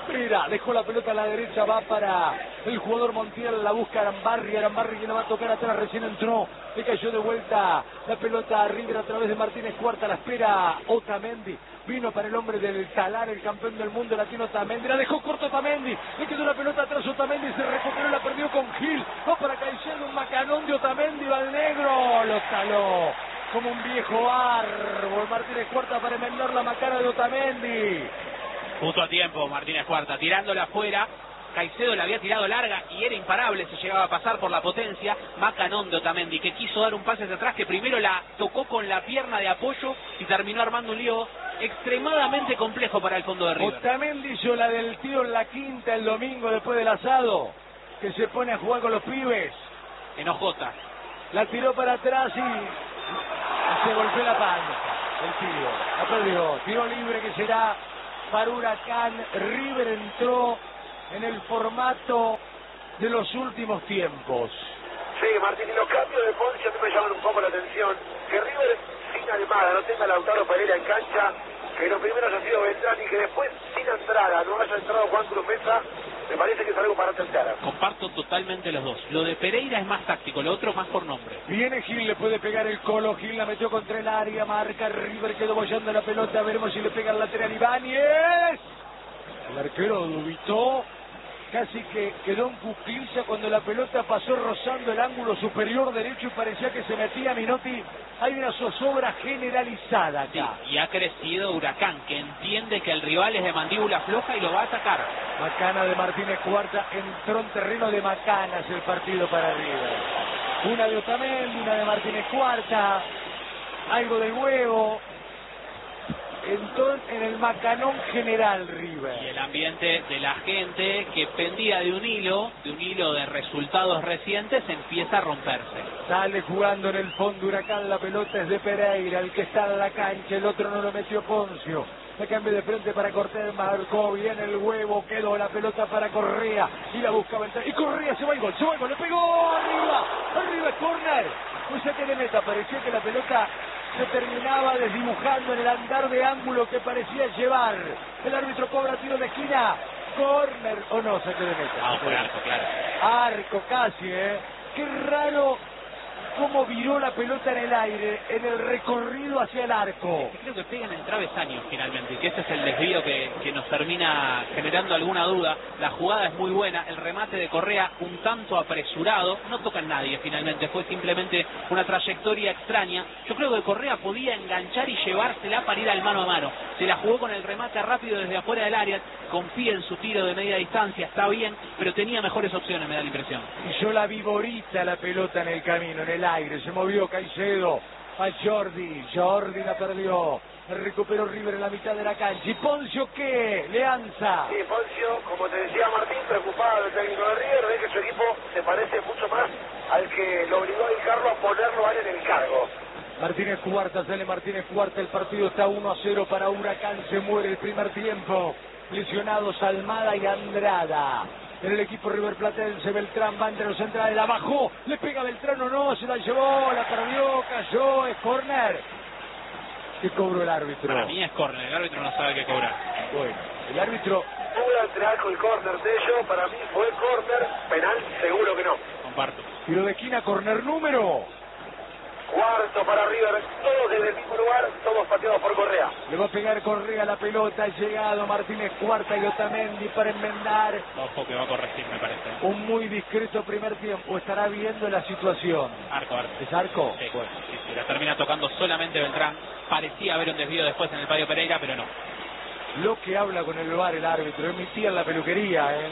espera, dejó la pelota a la derecha, va para el jugador Montiel, la busca Arambarri, Arambarri que no va a tocar atrás, recién entró, le cayó de vuelta la pelota a River a través de Martínez Cuarta, la espera Otamendi, vino para el hombre del Talar, el campeón del mundo latino Otamendi, la dejó corto Otamendi, le quedó la pelota atrás Otamendi, se recuperó, la perdió con Gil, va para Caicedo, un macanón de Otamendi, va al negro, lo taló como un viejo árbol, Martínez Cuarta para enmendar la macana de Otamendi. Justo a tiempo Martínez Cuarta, tirándola afuera. Caicedo la había tirado larga y era imparable si llegaba a pasar por la potencia. Macanón de Otamendi, que quiso dar un pase hacia atrás, que primero la tocó con la pierna de apoyo y terminó armando un lío extremadamente complejo para el fondo de River. Otamendi hizo la del tío en la quinta el domingo después del asado, que se pone a jugar con los pibes. En Ojota. La tiró para atrás y, y se golpeó la panza el tío. La perdió. Tiro libre que será para Huracán. River entró en el formato de los últimos tiempos. Sí, Martín, y los cambios de Poncio a mí me llaman un poco la atención. Que River sin Almada no tenga a Lautaro Pereira en cancha, que lo primero haya sido Beltrán y que después sin Andrada no haya entrado Juan Cruz Mesa, me parece que es algo para tentar. Comparto totalmente los dos. Lo de Pereira es más táctico, lo otro más por nombre. Viene Gil, le puede pegar el Colo, Gil la metió contra el área, marca River, quedó bollando la pelota, veremos si le pega el lateral Ibáñez. El arquero dubitó, casi que quedó en cuclilla cuando la pelota pasó rozando el ángulo superior derecho y parecía que se metía Minotti. Hay una zozobra generalizada acá. Sí, y ha crecido Huracán, que entiende que el rival es de mandíbula floja y lo va a atacar. Macana de Martínez Cuarta, entró en terreno de Macanas el partido para River. Una de Otamendi, una de Martínez Cuarta, algo del huevo. Entró en el macanón general River. Y el ambiente de la gente que pendía de un hilo, de un hilo de resultados recientes, empieza a romperse. Sale jugando en el fondo Huracán, la pelota es de Pereira, el que está en la cancha, el otro no lo metió Poncio. Se cambia de frente para Cortés, marcó bien el huevo, quedó la pelota para Correa y la buscaba entrar. Y Correa se va el gol, se va el gol, le pegó arriba, arriba, córner. Un saque de meta, parecía que la pelota se terminaba desdibujando en el andar de ángulo que parecía llevar. El árbitro cobra tiro de esquina, córner o no, saque de meta. Ah, fue arco, claro. Arco casi, ¿eh? Qué raro cómo viró la pelota en el aire, en el recorrido hacia el arco. Creo que pega en el travesaño finalmente, y que ese es el desvío que, que nos termina generando alguna duda. La jugada es muy buena, el remate de Correa un tanto apresurado, no toca en nadie finalmente, fue simplemente una trayectoria extraña. Yo creo que Correa podía enganchar y llevársela para ir al mano a mano. Se la jugó con el remate rápido desde afuera del área, confía en su tiro de media distancia, está bien, pero tenía mejores opciones, me da la impresión. Y yo la vi bonita la pelota en el camino, en el aire, se movió Caicedo a Jordi, Jordi la perdió, recuperó River en la mitad de la cancha. ¿Y Poncio qué? Leanza. Sí, Poncio, como te decía Martín, preocupado el técnico de River, ve que su equipo se parece mucho más al que lo obligó a dedicarlo a ponerlo a él en el cargo. Martínez Cuarta, sale Martínez Cuarta, el partido está uno a cero para Huracán, se muere el primer tiempo. Lesionados Almada y Andrada. En el equipo riverplatense, Beltrán va entre los centrales, la bajó, le pega Beltrán o no, se la llevó, la perdió, cayó, es córner. ¿Qué cobró el árbitro? Para mí es córner, el árbitro no sabe qué cobrar. Bueno, el árbitro... Pudo entre arco el córner de ellos, para mí fue córner, penal seguro que no. Comparto. Tiro de esquina, córner número... Cuarto para River, todos desde el mismo lugar, todos pateados por Correa. Le va a pegar Correa la pelota, ha llegado Martínez Cuarta y Otamendi para enmendar. Ojo que va a corregir, me parece. Un muy discreto primer tiempo, estará viendo la situación. Arco, arco. ¿Es arco? Sí, bueno, sí, sí, la termina tocando solamente Beltrán. Parecía haber un desvío después en el Padio Pereira, pero no. Lo que habla con el V A R el árbitro, es mi tía en la peluquería, ¿eh?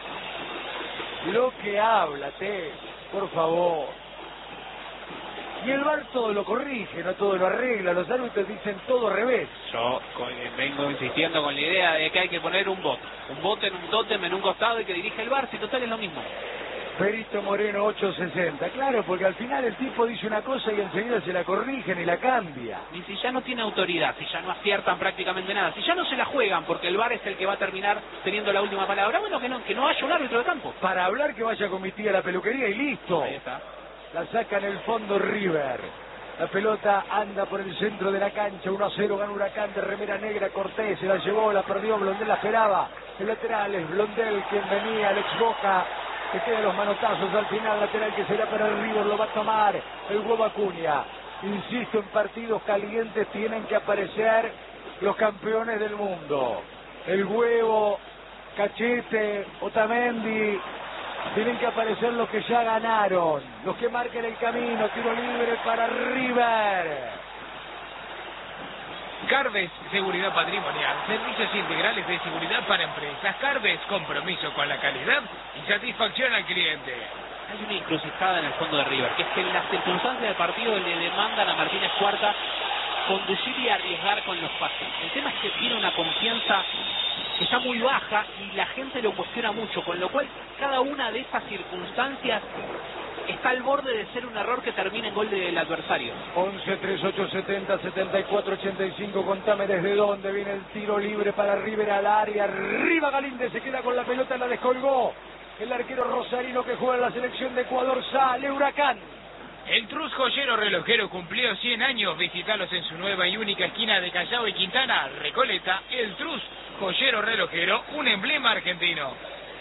Lo que habla, te, por favor. Y el V A R todo lo corrige, no todo lo arregla. Los árbitros dicen todo al revés. Yo con, eh, vengo insistiendo con la idea de que hay que poner un bot. Un bot en un tótem en un costado y que dirige el V A R, si total es lo mismo. Perito Moreno ocho sesenta, claro, porque al final el tipo dice una cosa y enseguida se la corrigen y la cambia. Ni si ya no tiene autoridad, si ya no aciertan prácticamente nada, si ya no se la juegan porque el V A R es el que va a terminar teniendo la última palabra, bueno, que no, que no haya un árbitro de campo. Para hablar que vaya con mi tía a la peluquería y listo. Ahí está. La saca en el fondo River. La pelota anda por el centro de la cancha. uno a cero gana Huracán de remera negra. Cortés se la llevó, la perdió. Blondel la esperaba. El lateral es Blondel, quien venía, el ex Boca, que queda los manotazos al final, lateral que será para el River, lo va a tomar el Huevo Acuña. Insisto, en partidos calientes tienen que aparecer los campeones del mundo. El Huevo, Cachete, Otamendi, tienen que aparecer los que ya ganaron, los que marquen el camino. Tiro libre para River. Carves, seguridad patrimonial, servicios integrales de seguridad para empresas. Carves, compromiso con la calidad y satisfacción al cliente. Hay una encrucijada en el fondo de River, que es que en las circunstancias del partido le demandan a Martínez Cuarta conducir y arriesgar con los pases. El tema es que tiene una confianza que está muy baja y la gente lo cuestiona mucho, con lo cual cada una de esas circunstancias está al borde de ser un error que termine en gol del adversario. once, treinta y ocho, setenta, setenta y cuatro, ochenta y cinco, contame desde dónde viene el tiro libre para River al área. Arriba Galíndez, se queda con la pelota, la descolgó. El arquero rosarino que juega en la selección de Ecuador, sale Huracán. El Trus Joyero Relojero cumplió cien años. Visitalos en su nueva y única esquina de Callao y Quintana, Recoleta. El Trus Joyero Relojero, un emblema argentino.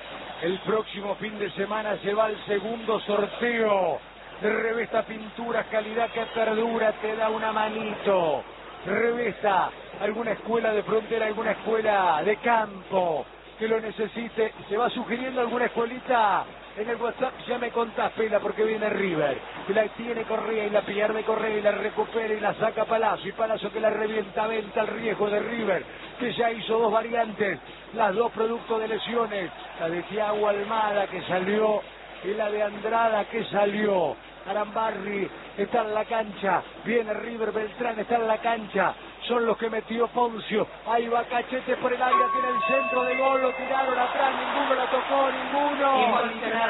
El próximo fin de semana se va al segundo sorteo de Revesta Pinturas, calidad que perdura, te da una manito. Revesta, alguna escuela de frontera, alguna escuela de campo que lo necesite, se va sugiriendo alguna escuelita. En el WhatsApp ya me contás, Pela, porque viene River, que la tiene Correa y la pierde Correa y la recupera y la saca Palazzo, y Palazzo que la revienta, venta el riesgo de River, que ya hizo dos variantes, las dos producto de lesiones, la de Thiago Almada que salió y la de Andrada que salió. Arambarri está en la cancha, viene River, Beltrán está en la cancha, son los que metió Poncio, ahí va Cachete por el área, tiene el centro de gol, lo tiraron atrás, ninguno la tocó, ninguno,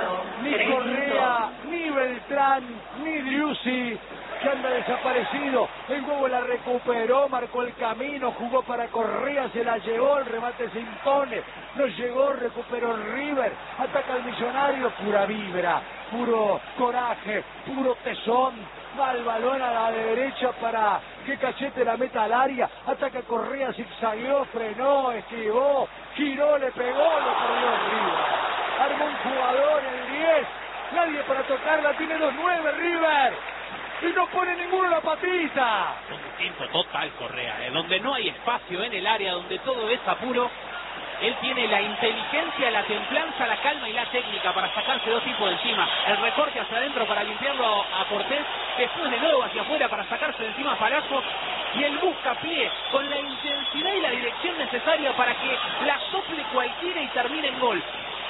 ni Correa, ni Beltrán, ni Driussi, que anda desaparecido. El Huevo la recuperó, marcó el camino, jugó para Correa, se la llevó, el remate se impone, no llegó, recuperó River, ataca al Millonario, pura vibra, puro coraje, puro tesón, va el balón a la derecha para que Cachete la meta al área, ataca Correa, zigzagueó, frenó, esquivó, giró, le pegó, lo perdió River. Armó un jugador, el diez, nadie para tocarla, tiene dos nueve River. Y no pone ninguno la patita. Un tiempo total Correa, eh, donde no hay espacio en el área, donde todo es apuro. Él tiene la inteligencia, la templanza, la calma y la técnica para sacarse dos tipos de encima. El recorte hacia adentro para limpiarlo a Cortés, después de nuevo hacia afuera para sacarse de encima a Palazzo. Y el buscapié con la intensidad y la dirección necesaria para que la sople cualquiera y termine en gol.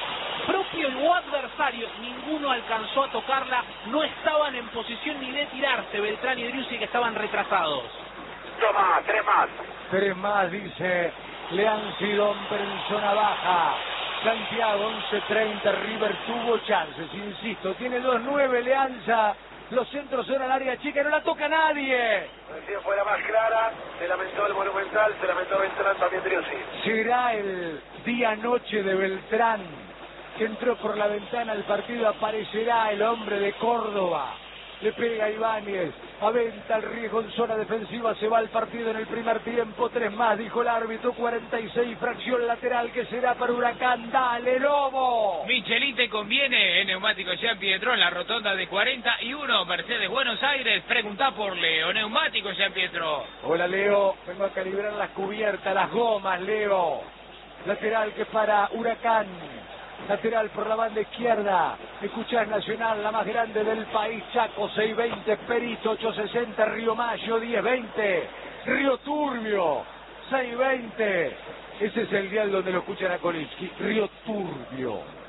Propio o adversario, ninguno alcanzó a tocarla, no estaban en posición ni de tirarse Beltrán y Driussi, que estaban retrasados. Dos más, tres más. Tres más, dice Leanzi Domper en zona baja. Santiago, once treinta, River tuvo chances, insisto, tiene dos nueve Leanza. Los centros son al área chica, no la toca nadie. Recién fue la más clara, se lamentó el Monumental, se lamentó Beltrán, también Driussi. Será el día-noche de Beltrán, que entró por la ventana al partido, aparecerá el hombre de Córdoba. Le pega Ibáñez, aventa el riesgo en zona defensiva, se va al partido en el primer tiempo, tres más, dijo el árbitro, cuarenta y seis, fracción lateral que será para Huracán, dale Lobo. Michelin te conviene, en Neumáticos Jean Pietro, en la rotonda de cuarenta y uno, Mercedes Buenos Aires, preguntá por Leo, Neumáticos Jean Pietro. Hola Leo, vengo a calibrar las cubiertas, las gomas Leo, lateral que para Huracán. Lateral por la banda izquierda, escuchás Nacional, la más grande del país, Chaco, seis veinte, Perito, ocho sesenta, Río Mayo, diez veinte, Río Turbio, seis veinte, ese es el dial donde lo escuchan a Kolinski, Río Turbio.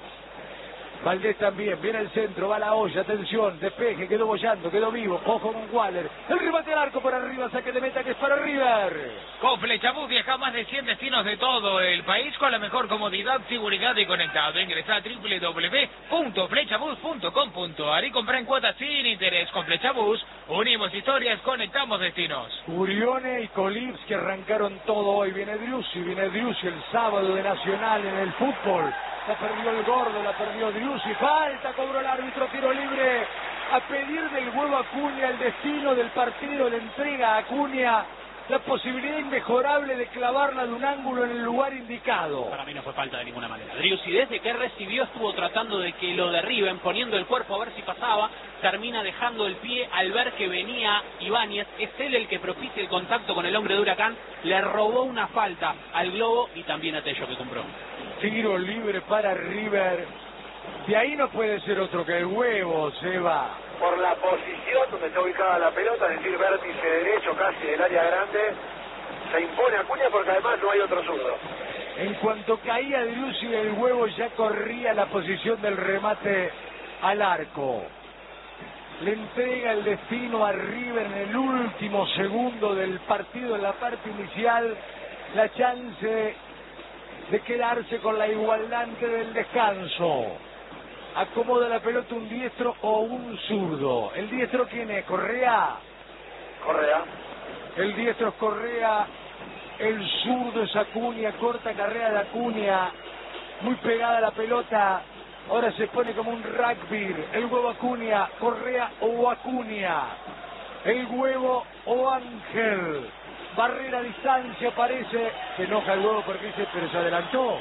Valdés también, viene el centro, va la olla, atención, despeje, quedó bollando, quedó vivo, ojo con Waller, el remate al arco por arriba, saque de meta que es para River. Con Flechabús viaja a más de cien destinos de todo el país con la mejor comodidad, seguridad y conectado. Ingresa a doble u doble u doble u punto flechabús punto com punto a r y compra en cuotas sin interés. Con Flechabús unimos historias, conectamos destinos. Urione y Colips que arrancaron todo hoy, viene Driussi, viene Driussi el sábado de Nacional en el fútbol. La perdió el gordo, la perdió Driussi, falta, cobró el árbitro, tiro libre, a pedir del Huevo Acuña el destino del partido, le entrega a Acuña la posibilidad inmejorable de clavarla de un ángulo en el lugar indicado. Para mí no fue falta de ninguna manera. Driussi desde que recibió estuvo tratando de que lo derriben, poniendo el cuerpo a ver si pasaba, termina dejando el pie al ver que venía Ibáñez, es él el que propicia el contacto con el hombre de Huracán, le robó una falta al Globo y también a Tello que compró. Tiro libre para River, de ahí no puede ser otro que el huevo, Seba. Por la posición donde está ubicada la pelota, es decir, vértice derecho casi del área grande, se impone Acuña porque además no hay otro zurdo. En cuanto caía Driussi del huevo ya corría la posición del remate al arco. Le entrega el destino a River en el último segundo del partido, en la parte inicial, la chance de quedarse con la igualdad antes del descanso. Acomoda la pelota un diestro o un zurdo. ¿El diestro quién es? ¿Correa? Correa. El diestro es Correa, el zurdo es Acuña, corta carrera de Acuña, muy pegada a la pelota. Ahora se pone como un rugby, el huevo Acuña, Correa o Acuña, el huevo o Ángel, barrera a distancia parece, se enoja el huevo porque dice, pero se adelantó,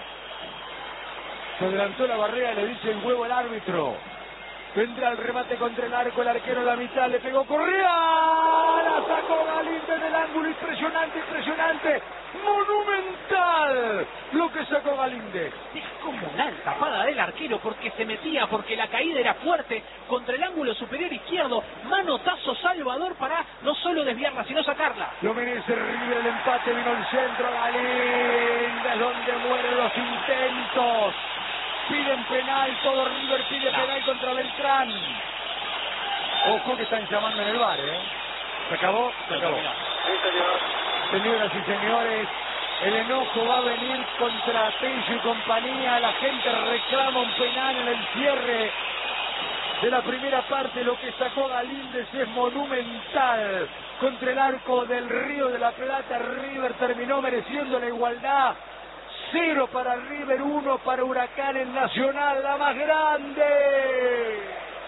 se adelantó la barrera, le dice el huevo al árbitro, vendrá el remate contra el arco, el arquero a la mitad, le pegó Correa, la sacó Galinde del ángulo, impresionante, impresionante, monumental lo que sacó Galinde. Descomunal tapada del arquero porque se metía, porque la caída era fuerte contra el ángulo superior izquierdo, manotazo Salvador para no solo desviarla sino sacarla. Lo merece River, el empate, vino el centro, Galinde, es donde mueren los intentos. Piden penal, todo River pide penal contra Beltrán. Ojo que están llamando en el bar, ¿eh? ¿Se acabó? Se acabó. Sí, señor. Señoras y señores, el enojo va a venir contra Tello y compañía. La gente reclama un penal en el cierre de la primera parte. Lo que sacó Galíndez es monumental. Contra el arco del Río de la Plata, River terminó mereciendo la igualdad. Cero para River, uno para Huracán en Nacional, la más grande.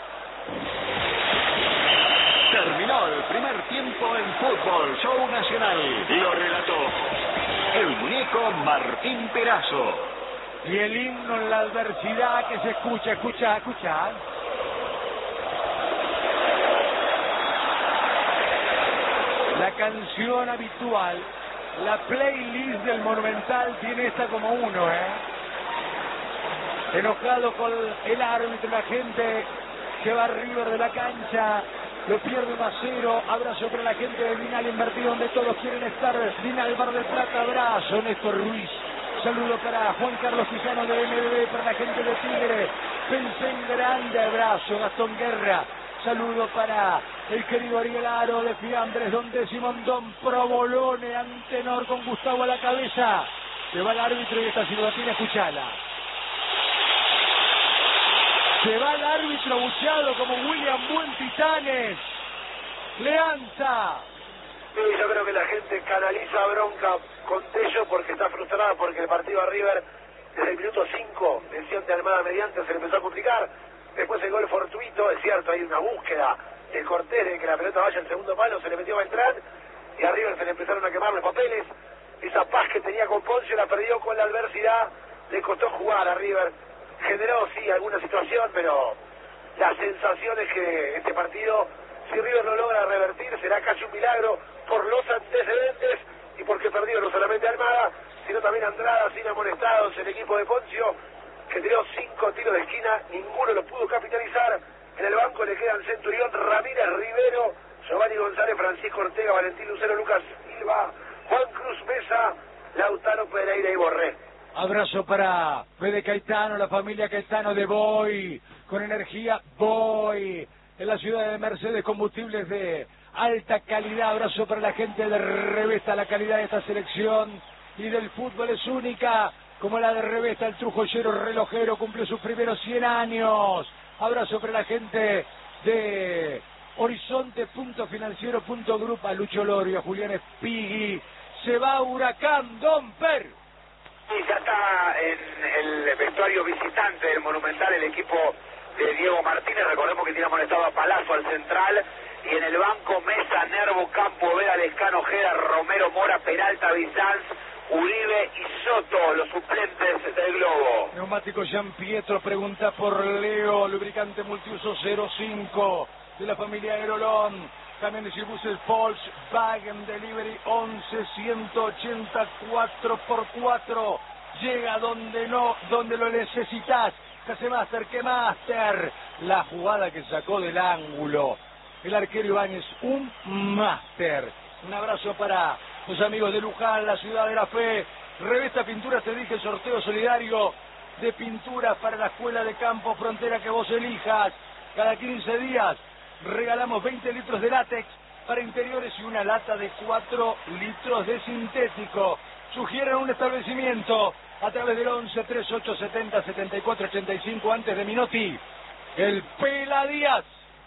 Terminó el primer tiempo en Fútbol Show Nacional. Lo relató el muñeco Martín Perazo. Y el himno en la adversidad que se escucha, escucha, escucha. La canción habitual, la playlist del Monumental tiene esta como uno, ¿eh? Enojado con el árbitro, la gente que va a River de la cancha, lo pierde uno a cero, abrazo para la gente de Vinal Invertido donde todos quieren estar, Vinal Bar del Plata, abrazo, Néstor Ruiz, saludo para Juan Carlos Quijano de M B B, para la gente de Tigre, pensé en grande, abrazo, Gastón Guerra, saludo para el querido Ariel Aro de Fiambres, donde Simón Don Provolone, Antenor con Gustavo a la cabeza, se va el árbitro y esta silbatina, escuchala. Se va el árbitro bucheado como William Buen Titanes. Leanza. Sí, yo creo que la gente canaliza bronca con Tello porque está frustrada porque el partido a River desde el minuto cinco, lesión de Almada mediante, se le empezó a complicar. Después el gol fortuito, es cierto, hay una búsqueda de Cortés de que la pelota vaya al segundo palo, se le metió a entrar y a River se le empezaron a quemar los papeles. Esa paz que tenía con Ponce la perdió con la adversidad, le costó jugar a River. Generó, sí, alguna situación, pero la sensación es que este partido, si River lo logra revertir, será casi un milagro por los antecedentes y porque perdió no solamente Almada, sino también Andrada, sin amonestados, el equipo de Poncio, que tiró cinco tiros de esquina, ninguno lo pudo capitalizar. En el banco le quedan Centurión, Ramírez, Rivero, Giovanni González, Francisco Ortega, Valentín Lucero, Lucas Silva, Juan Cruz Mesa, Lautaro Pereira y Borré. Abrazo para Fede Caetano, la familia Caetano de Boy, con energía Boy, en la ciudad de Mercedes, combustibles de alta calidad. Abrazo para la gente de Revesta, la calidad de esta selección y del fútbol es única, como la de Revesta, el trujollero relojero cumple sus primeros cien años. Abrazo para la gente de Horizonte punto financiero punto group, a Lucho Lorio, a Julián Espigui. Se va Huracán, Don Per. Y ya está en el vestuario visitante del Monumental el equipo de Diego Martínez. Recordemos que tiene amonestado a Palazzo al central y en el banco Mesa, Nervo, Campo, Vera, Lescano, Ojeda, Romero, Mora, Peralta, Bizanz, Uribe y Soto, los suplentes del Globo. Neumático Jean Pietro pregunta por Leo, lubricante multiuso cero cinco de la familia Aerolón. Camiones y buses Volkswagen Delivery once ciento ochenta cuatro por cuatro. Llega donde no, donde lo necesitas. ¿Qué hace Master? ¿Qué Master? La jugada que sacó del ángulo el arquero Ibáñez, un Master. Un abrazo para los amigos de Luján, la ciudad de la fe. Revista Pinturas, te dije, sorteo solidario de pinturas para la escuela de campo frontera que vos elijas. Cada quince días regalamos veinte litros de látex para interiores y una lata de cuatro litros de sintético. Sugieren un establecimiento a través del once, treinta y ocho, setenta, setenta y cuatro, ochenta y cinco antes de Minotti. El Pela Díaz.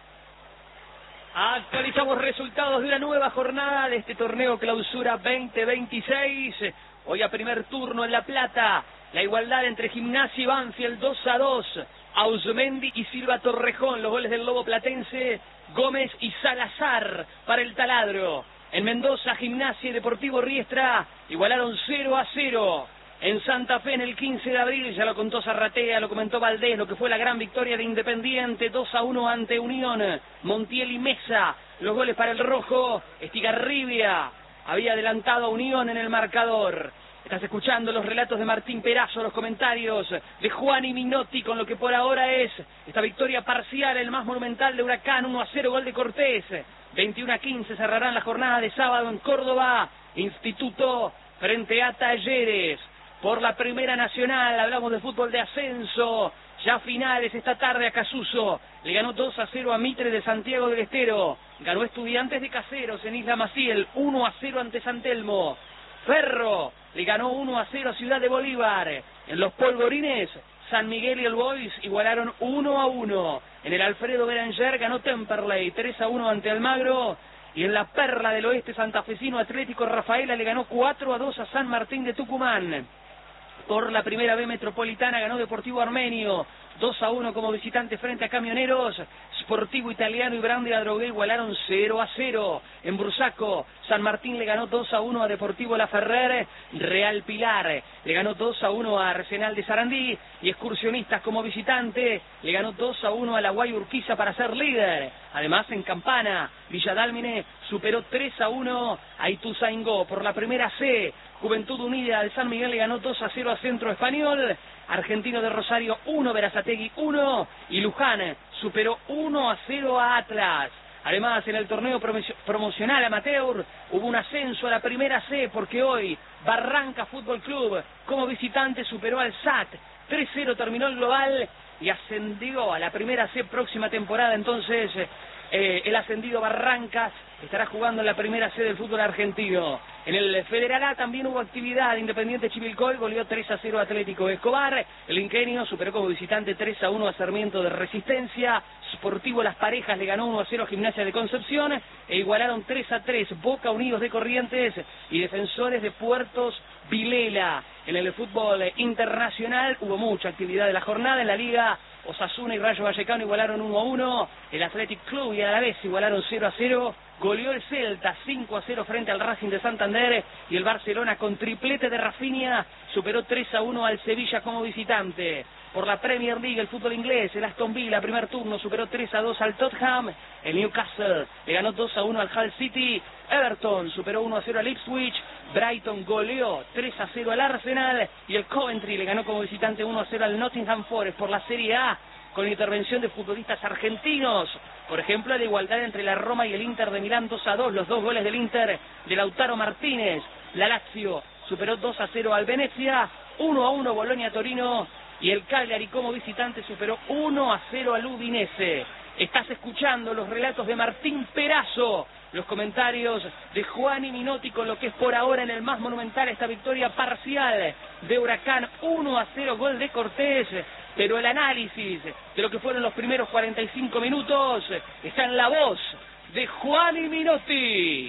Actualizamos resultados de una nueva jornada de este torneo Clausura veinte veintiséis. Hoy a primer turno en La Plata, la igualdad entre Gimnasia y Banfield dos a dos. Ausmendi y Silva Torrejón, los goles del Lobo Platense, Gómez y Salazar para el Taladro. En Mendoza, Gimnasia y Deportivo Riestra igualaron cero a cero. En Santa Fe, en el quince de abril, ya lo contó Zarratea, lo comentó Valdés, lo que fue la gran victoria de Independiente, dos a uno ante Unión. Montiel y Mesa, los goles para el rojo. Estigarribia había adelantado a Unión en el marcador. Estás escuchando los relatos de Martín Perazo, los comentarios de Juan y Minotti con lo que por ahora es esta victoria parcial, el más monumental de Huracán, uno a cero, gol de Cortés. veintiuno a quince cerrarán la jornada de sábado en Córdoba. Instituto frente a Talleres. Por la Primera Nacional, hablamos de fútbol de ascenso, ya finales esta tarde a Casuso, le ganó dos a cero a Mitre de Santiago del Estero, ganó Estudiantes de Caseros en Isla Maciel, uno a cero ante San Telmo. Ferro le ganó uno a cero a Ciudad de Bolívar. En los Polvorines, San Miguel y el Boys igualaron uno a uno. En el Alfredo Beranger ganó Temperley tres a uno ante Almagro. Y en la Perla del Oeste santafesino, Atlético Rafaela le ganó cuatro a dos a San Martín de Tucumán. Por la Primera B Metropolitana ganó Deportivo Armenio, dos a uno como visitante frente a Camioneros. Sportivo Italiano y Brandi Adrogué igualaron cero a cero. En Bursaco, San Martín le ganó dos a uno a Deportivo La Ferrer. Real Pilar le ganó dos a uno a Arsenal de Sarandí. Y Excursionistas como visitante le ganó dos a uno a la Guay Urquiza para ser líder. Además, en Campana, Villa Dálmine superó tres a uno a Ituzaingó. Por la Primera C, Juventud Unida de San Miguel le ganó dos a cero a Centro Español. Argentino de Rosario uno, Berazategui uno y Luján superó uno a cero a Atlas. Además, en el torneo promocional amateur hubo un ascenso a la Primera C porque hoy Barranca Fútbol Club como visitante superó al S A T. tres cero terminó el global y ascendió a la Primera C próxima temporada. Entonces, eh, el ascendido Barrancas estará jugando en la Primera C del fútbol argentino. En el Federal A también hubo actividad. Independiente Chivilcoy goleó tres a cero Atlético Escobar. El Ingenio superó como visitante tres a uno a Sarmiento de Resistencia. Sportivo Las Parejas le ganó uno a cero a Gimnasia de Concepción. E igualaron tres a tres Boca Unidos de Corrientes y Defensores de Puertos Vilela. En el fútbol internacional hubo mucha actividad de la jornada. En la Liga, Osasuna y Rayo Vallecano igualaron uno a uno. El Athletic Club y Alavés igualaron cero a cero. Goleó el Celta cinco a cero frente al Racing de Santander. Y el Barcelona, con triplete de Rafinha, superó tres a uno al Sevilla como visitante. Por la Premier League, el fútbol inglés, el Aston Villa, primer turno, superó tres a dos al Tottenham. El Newcastle le ganó dos a uno al Hull City. Everton superó uno a cero al Ipswich. Brighton goleó tres a cero al Arsenal. Y el Coventry le ganó como visitante uno a cero al Nottingham Forest. Por la Serie A, con intervención de futbolistas argentinos. Por ejemplo, la igualdad entre la Roma y el Inter de Milán dos a dos. Los dos goles del Inter de Lautaro Martínez. La Lazio superó dos a cero al Venecia. uno a uno Bolonia-Torino. Y el Cagliari como visitante superó uno a cero al Udinese. Estás escuchando los relatos de Martín Perazo, los comentarios de Juan y Minotti con lo que es por ahora en el más monumental esta victoria parcial de Huracán, uno a cero, gol de Cortés. Pero el análisis de lo que fueron los primeros cuarenta y cinco minutos está en la voz de Juan y Minotti.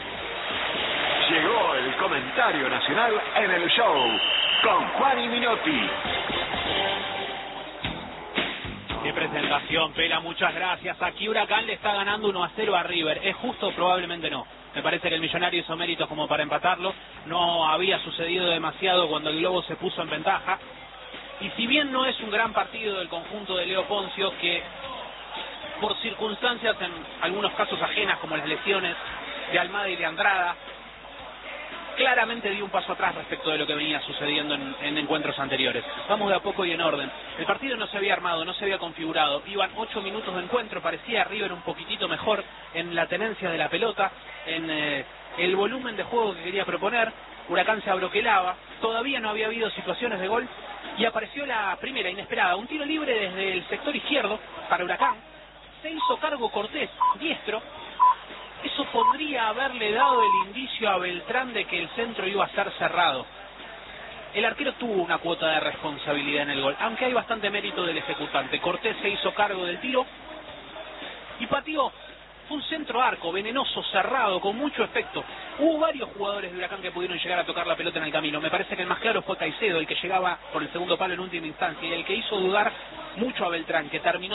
Llegó el comentario nacional en el show con Juan y Minotti. Qué presentación, Pela, muchas gracias. Aquí Huracán le está ganando uno a cero a River. ¿Es justo? Probablemente no. Me parece que el Millonario hizo méritos como para empatarlo. No había sucedido demasiado cuando el Globo se puso en ventaja. Y si bien no es un gran partido del conjunto de Leo Poncio, que por circunstancias en algunos casos ajenas como las lesiones de Almada y de Andrada, claramente dio un paso atrás respecto de lo que venía sucediendo en, en encuentros anteriores. Vamos de a poco y en orden. El partido no se había armado, no se había configurado. Iban ocho minutos de encuentro, parecía River un poquitito mejor en la tenencia de la pelota, en eh, el volumen de juego que quería proponer. Huracán se abroquelaba, todavía no había habido situaciones de gol y apareció la primera inesperada, un tiro libre desde el sector izquierdo para Huracán. Se hizo cargo Cortés, diestro. Eso podría haberle dado el indicio a Beltrán de que el centro iba a ser cerrado. El arquero tuvo una cuota de responsabilidad en el gol, aunque hay bastante mérito del ejecutante. Cortés se hizo cargo del tiro y pateó. Fue un centro arco, venenoso, cerrado, con mucho efecto. Hubo varios jugadores de Huracán que pudieron llegar a tocar la pelota en el camino. Me parece que el más claro fue Caicedo, el que llegaba por el segundo palo en última instancia, y el que hizo dudar mucho a Beltrán, que terminó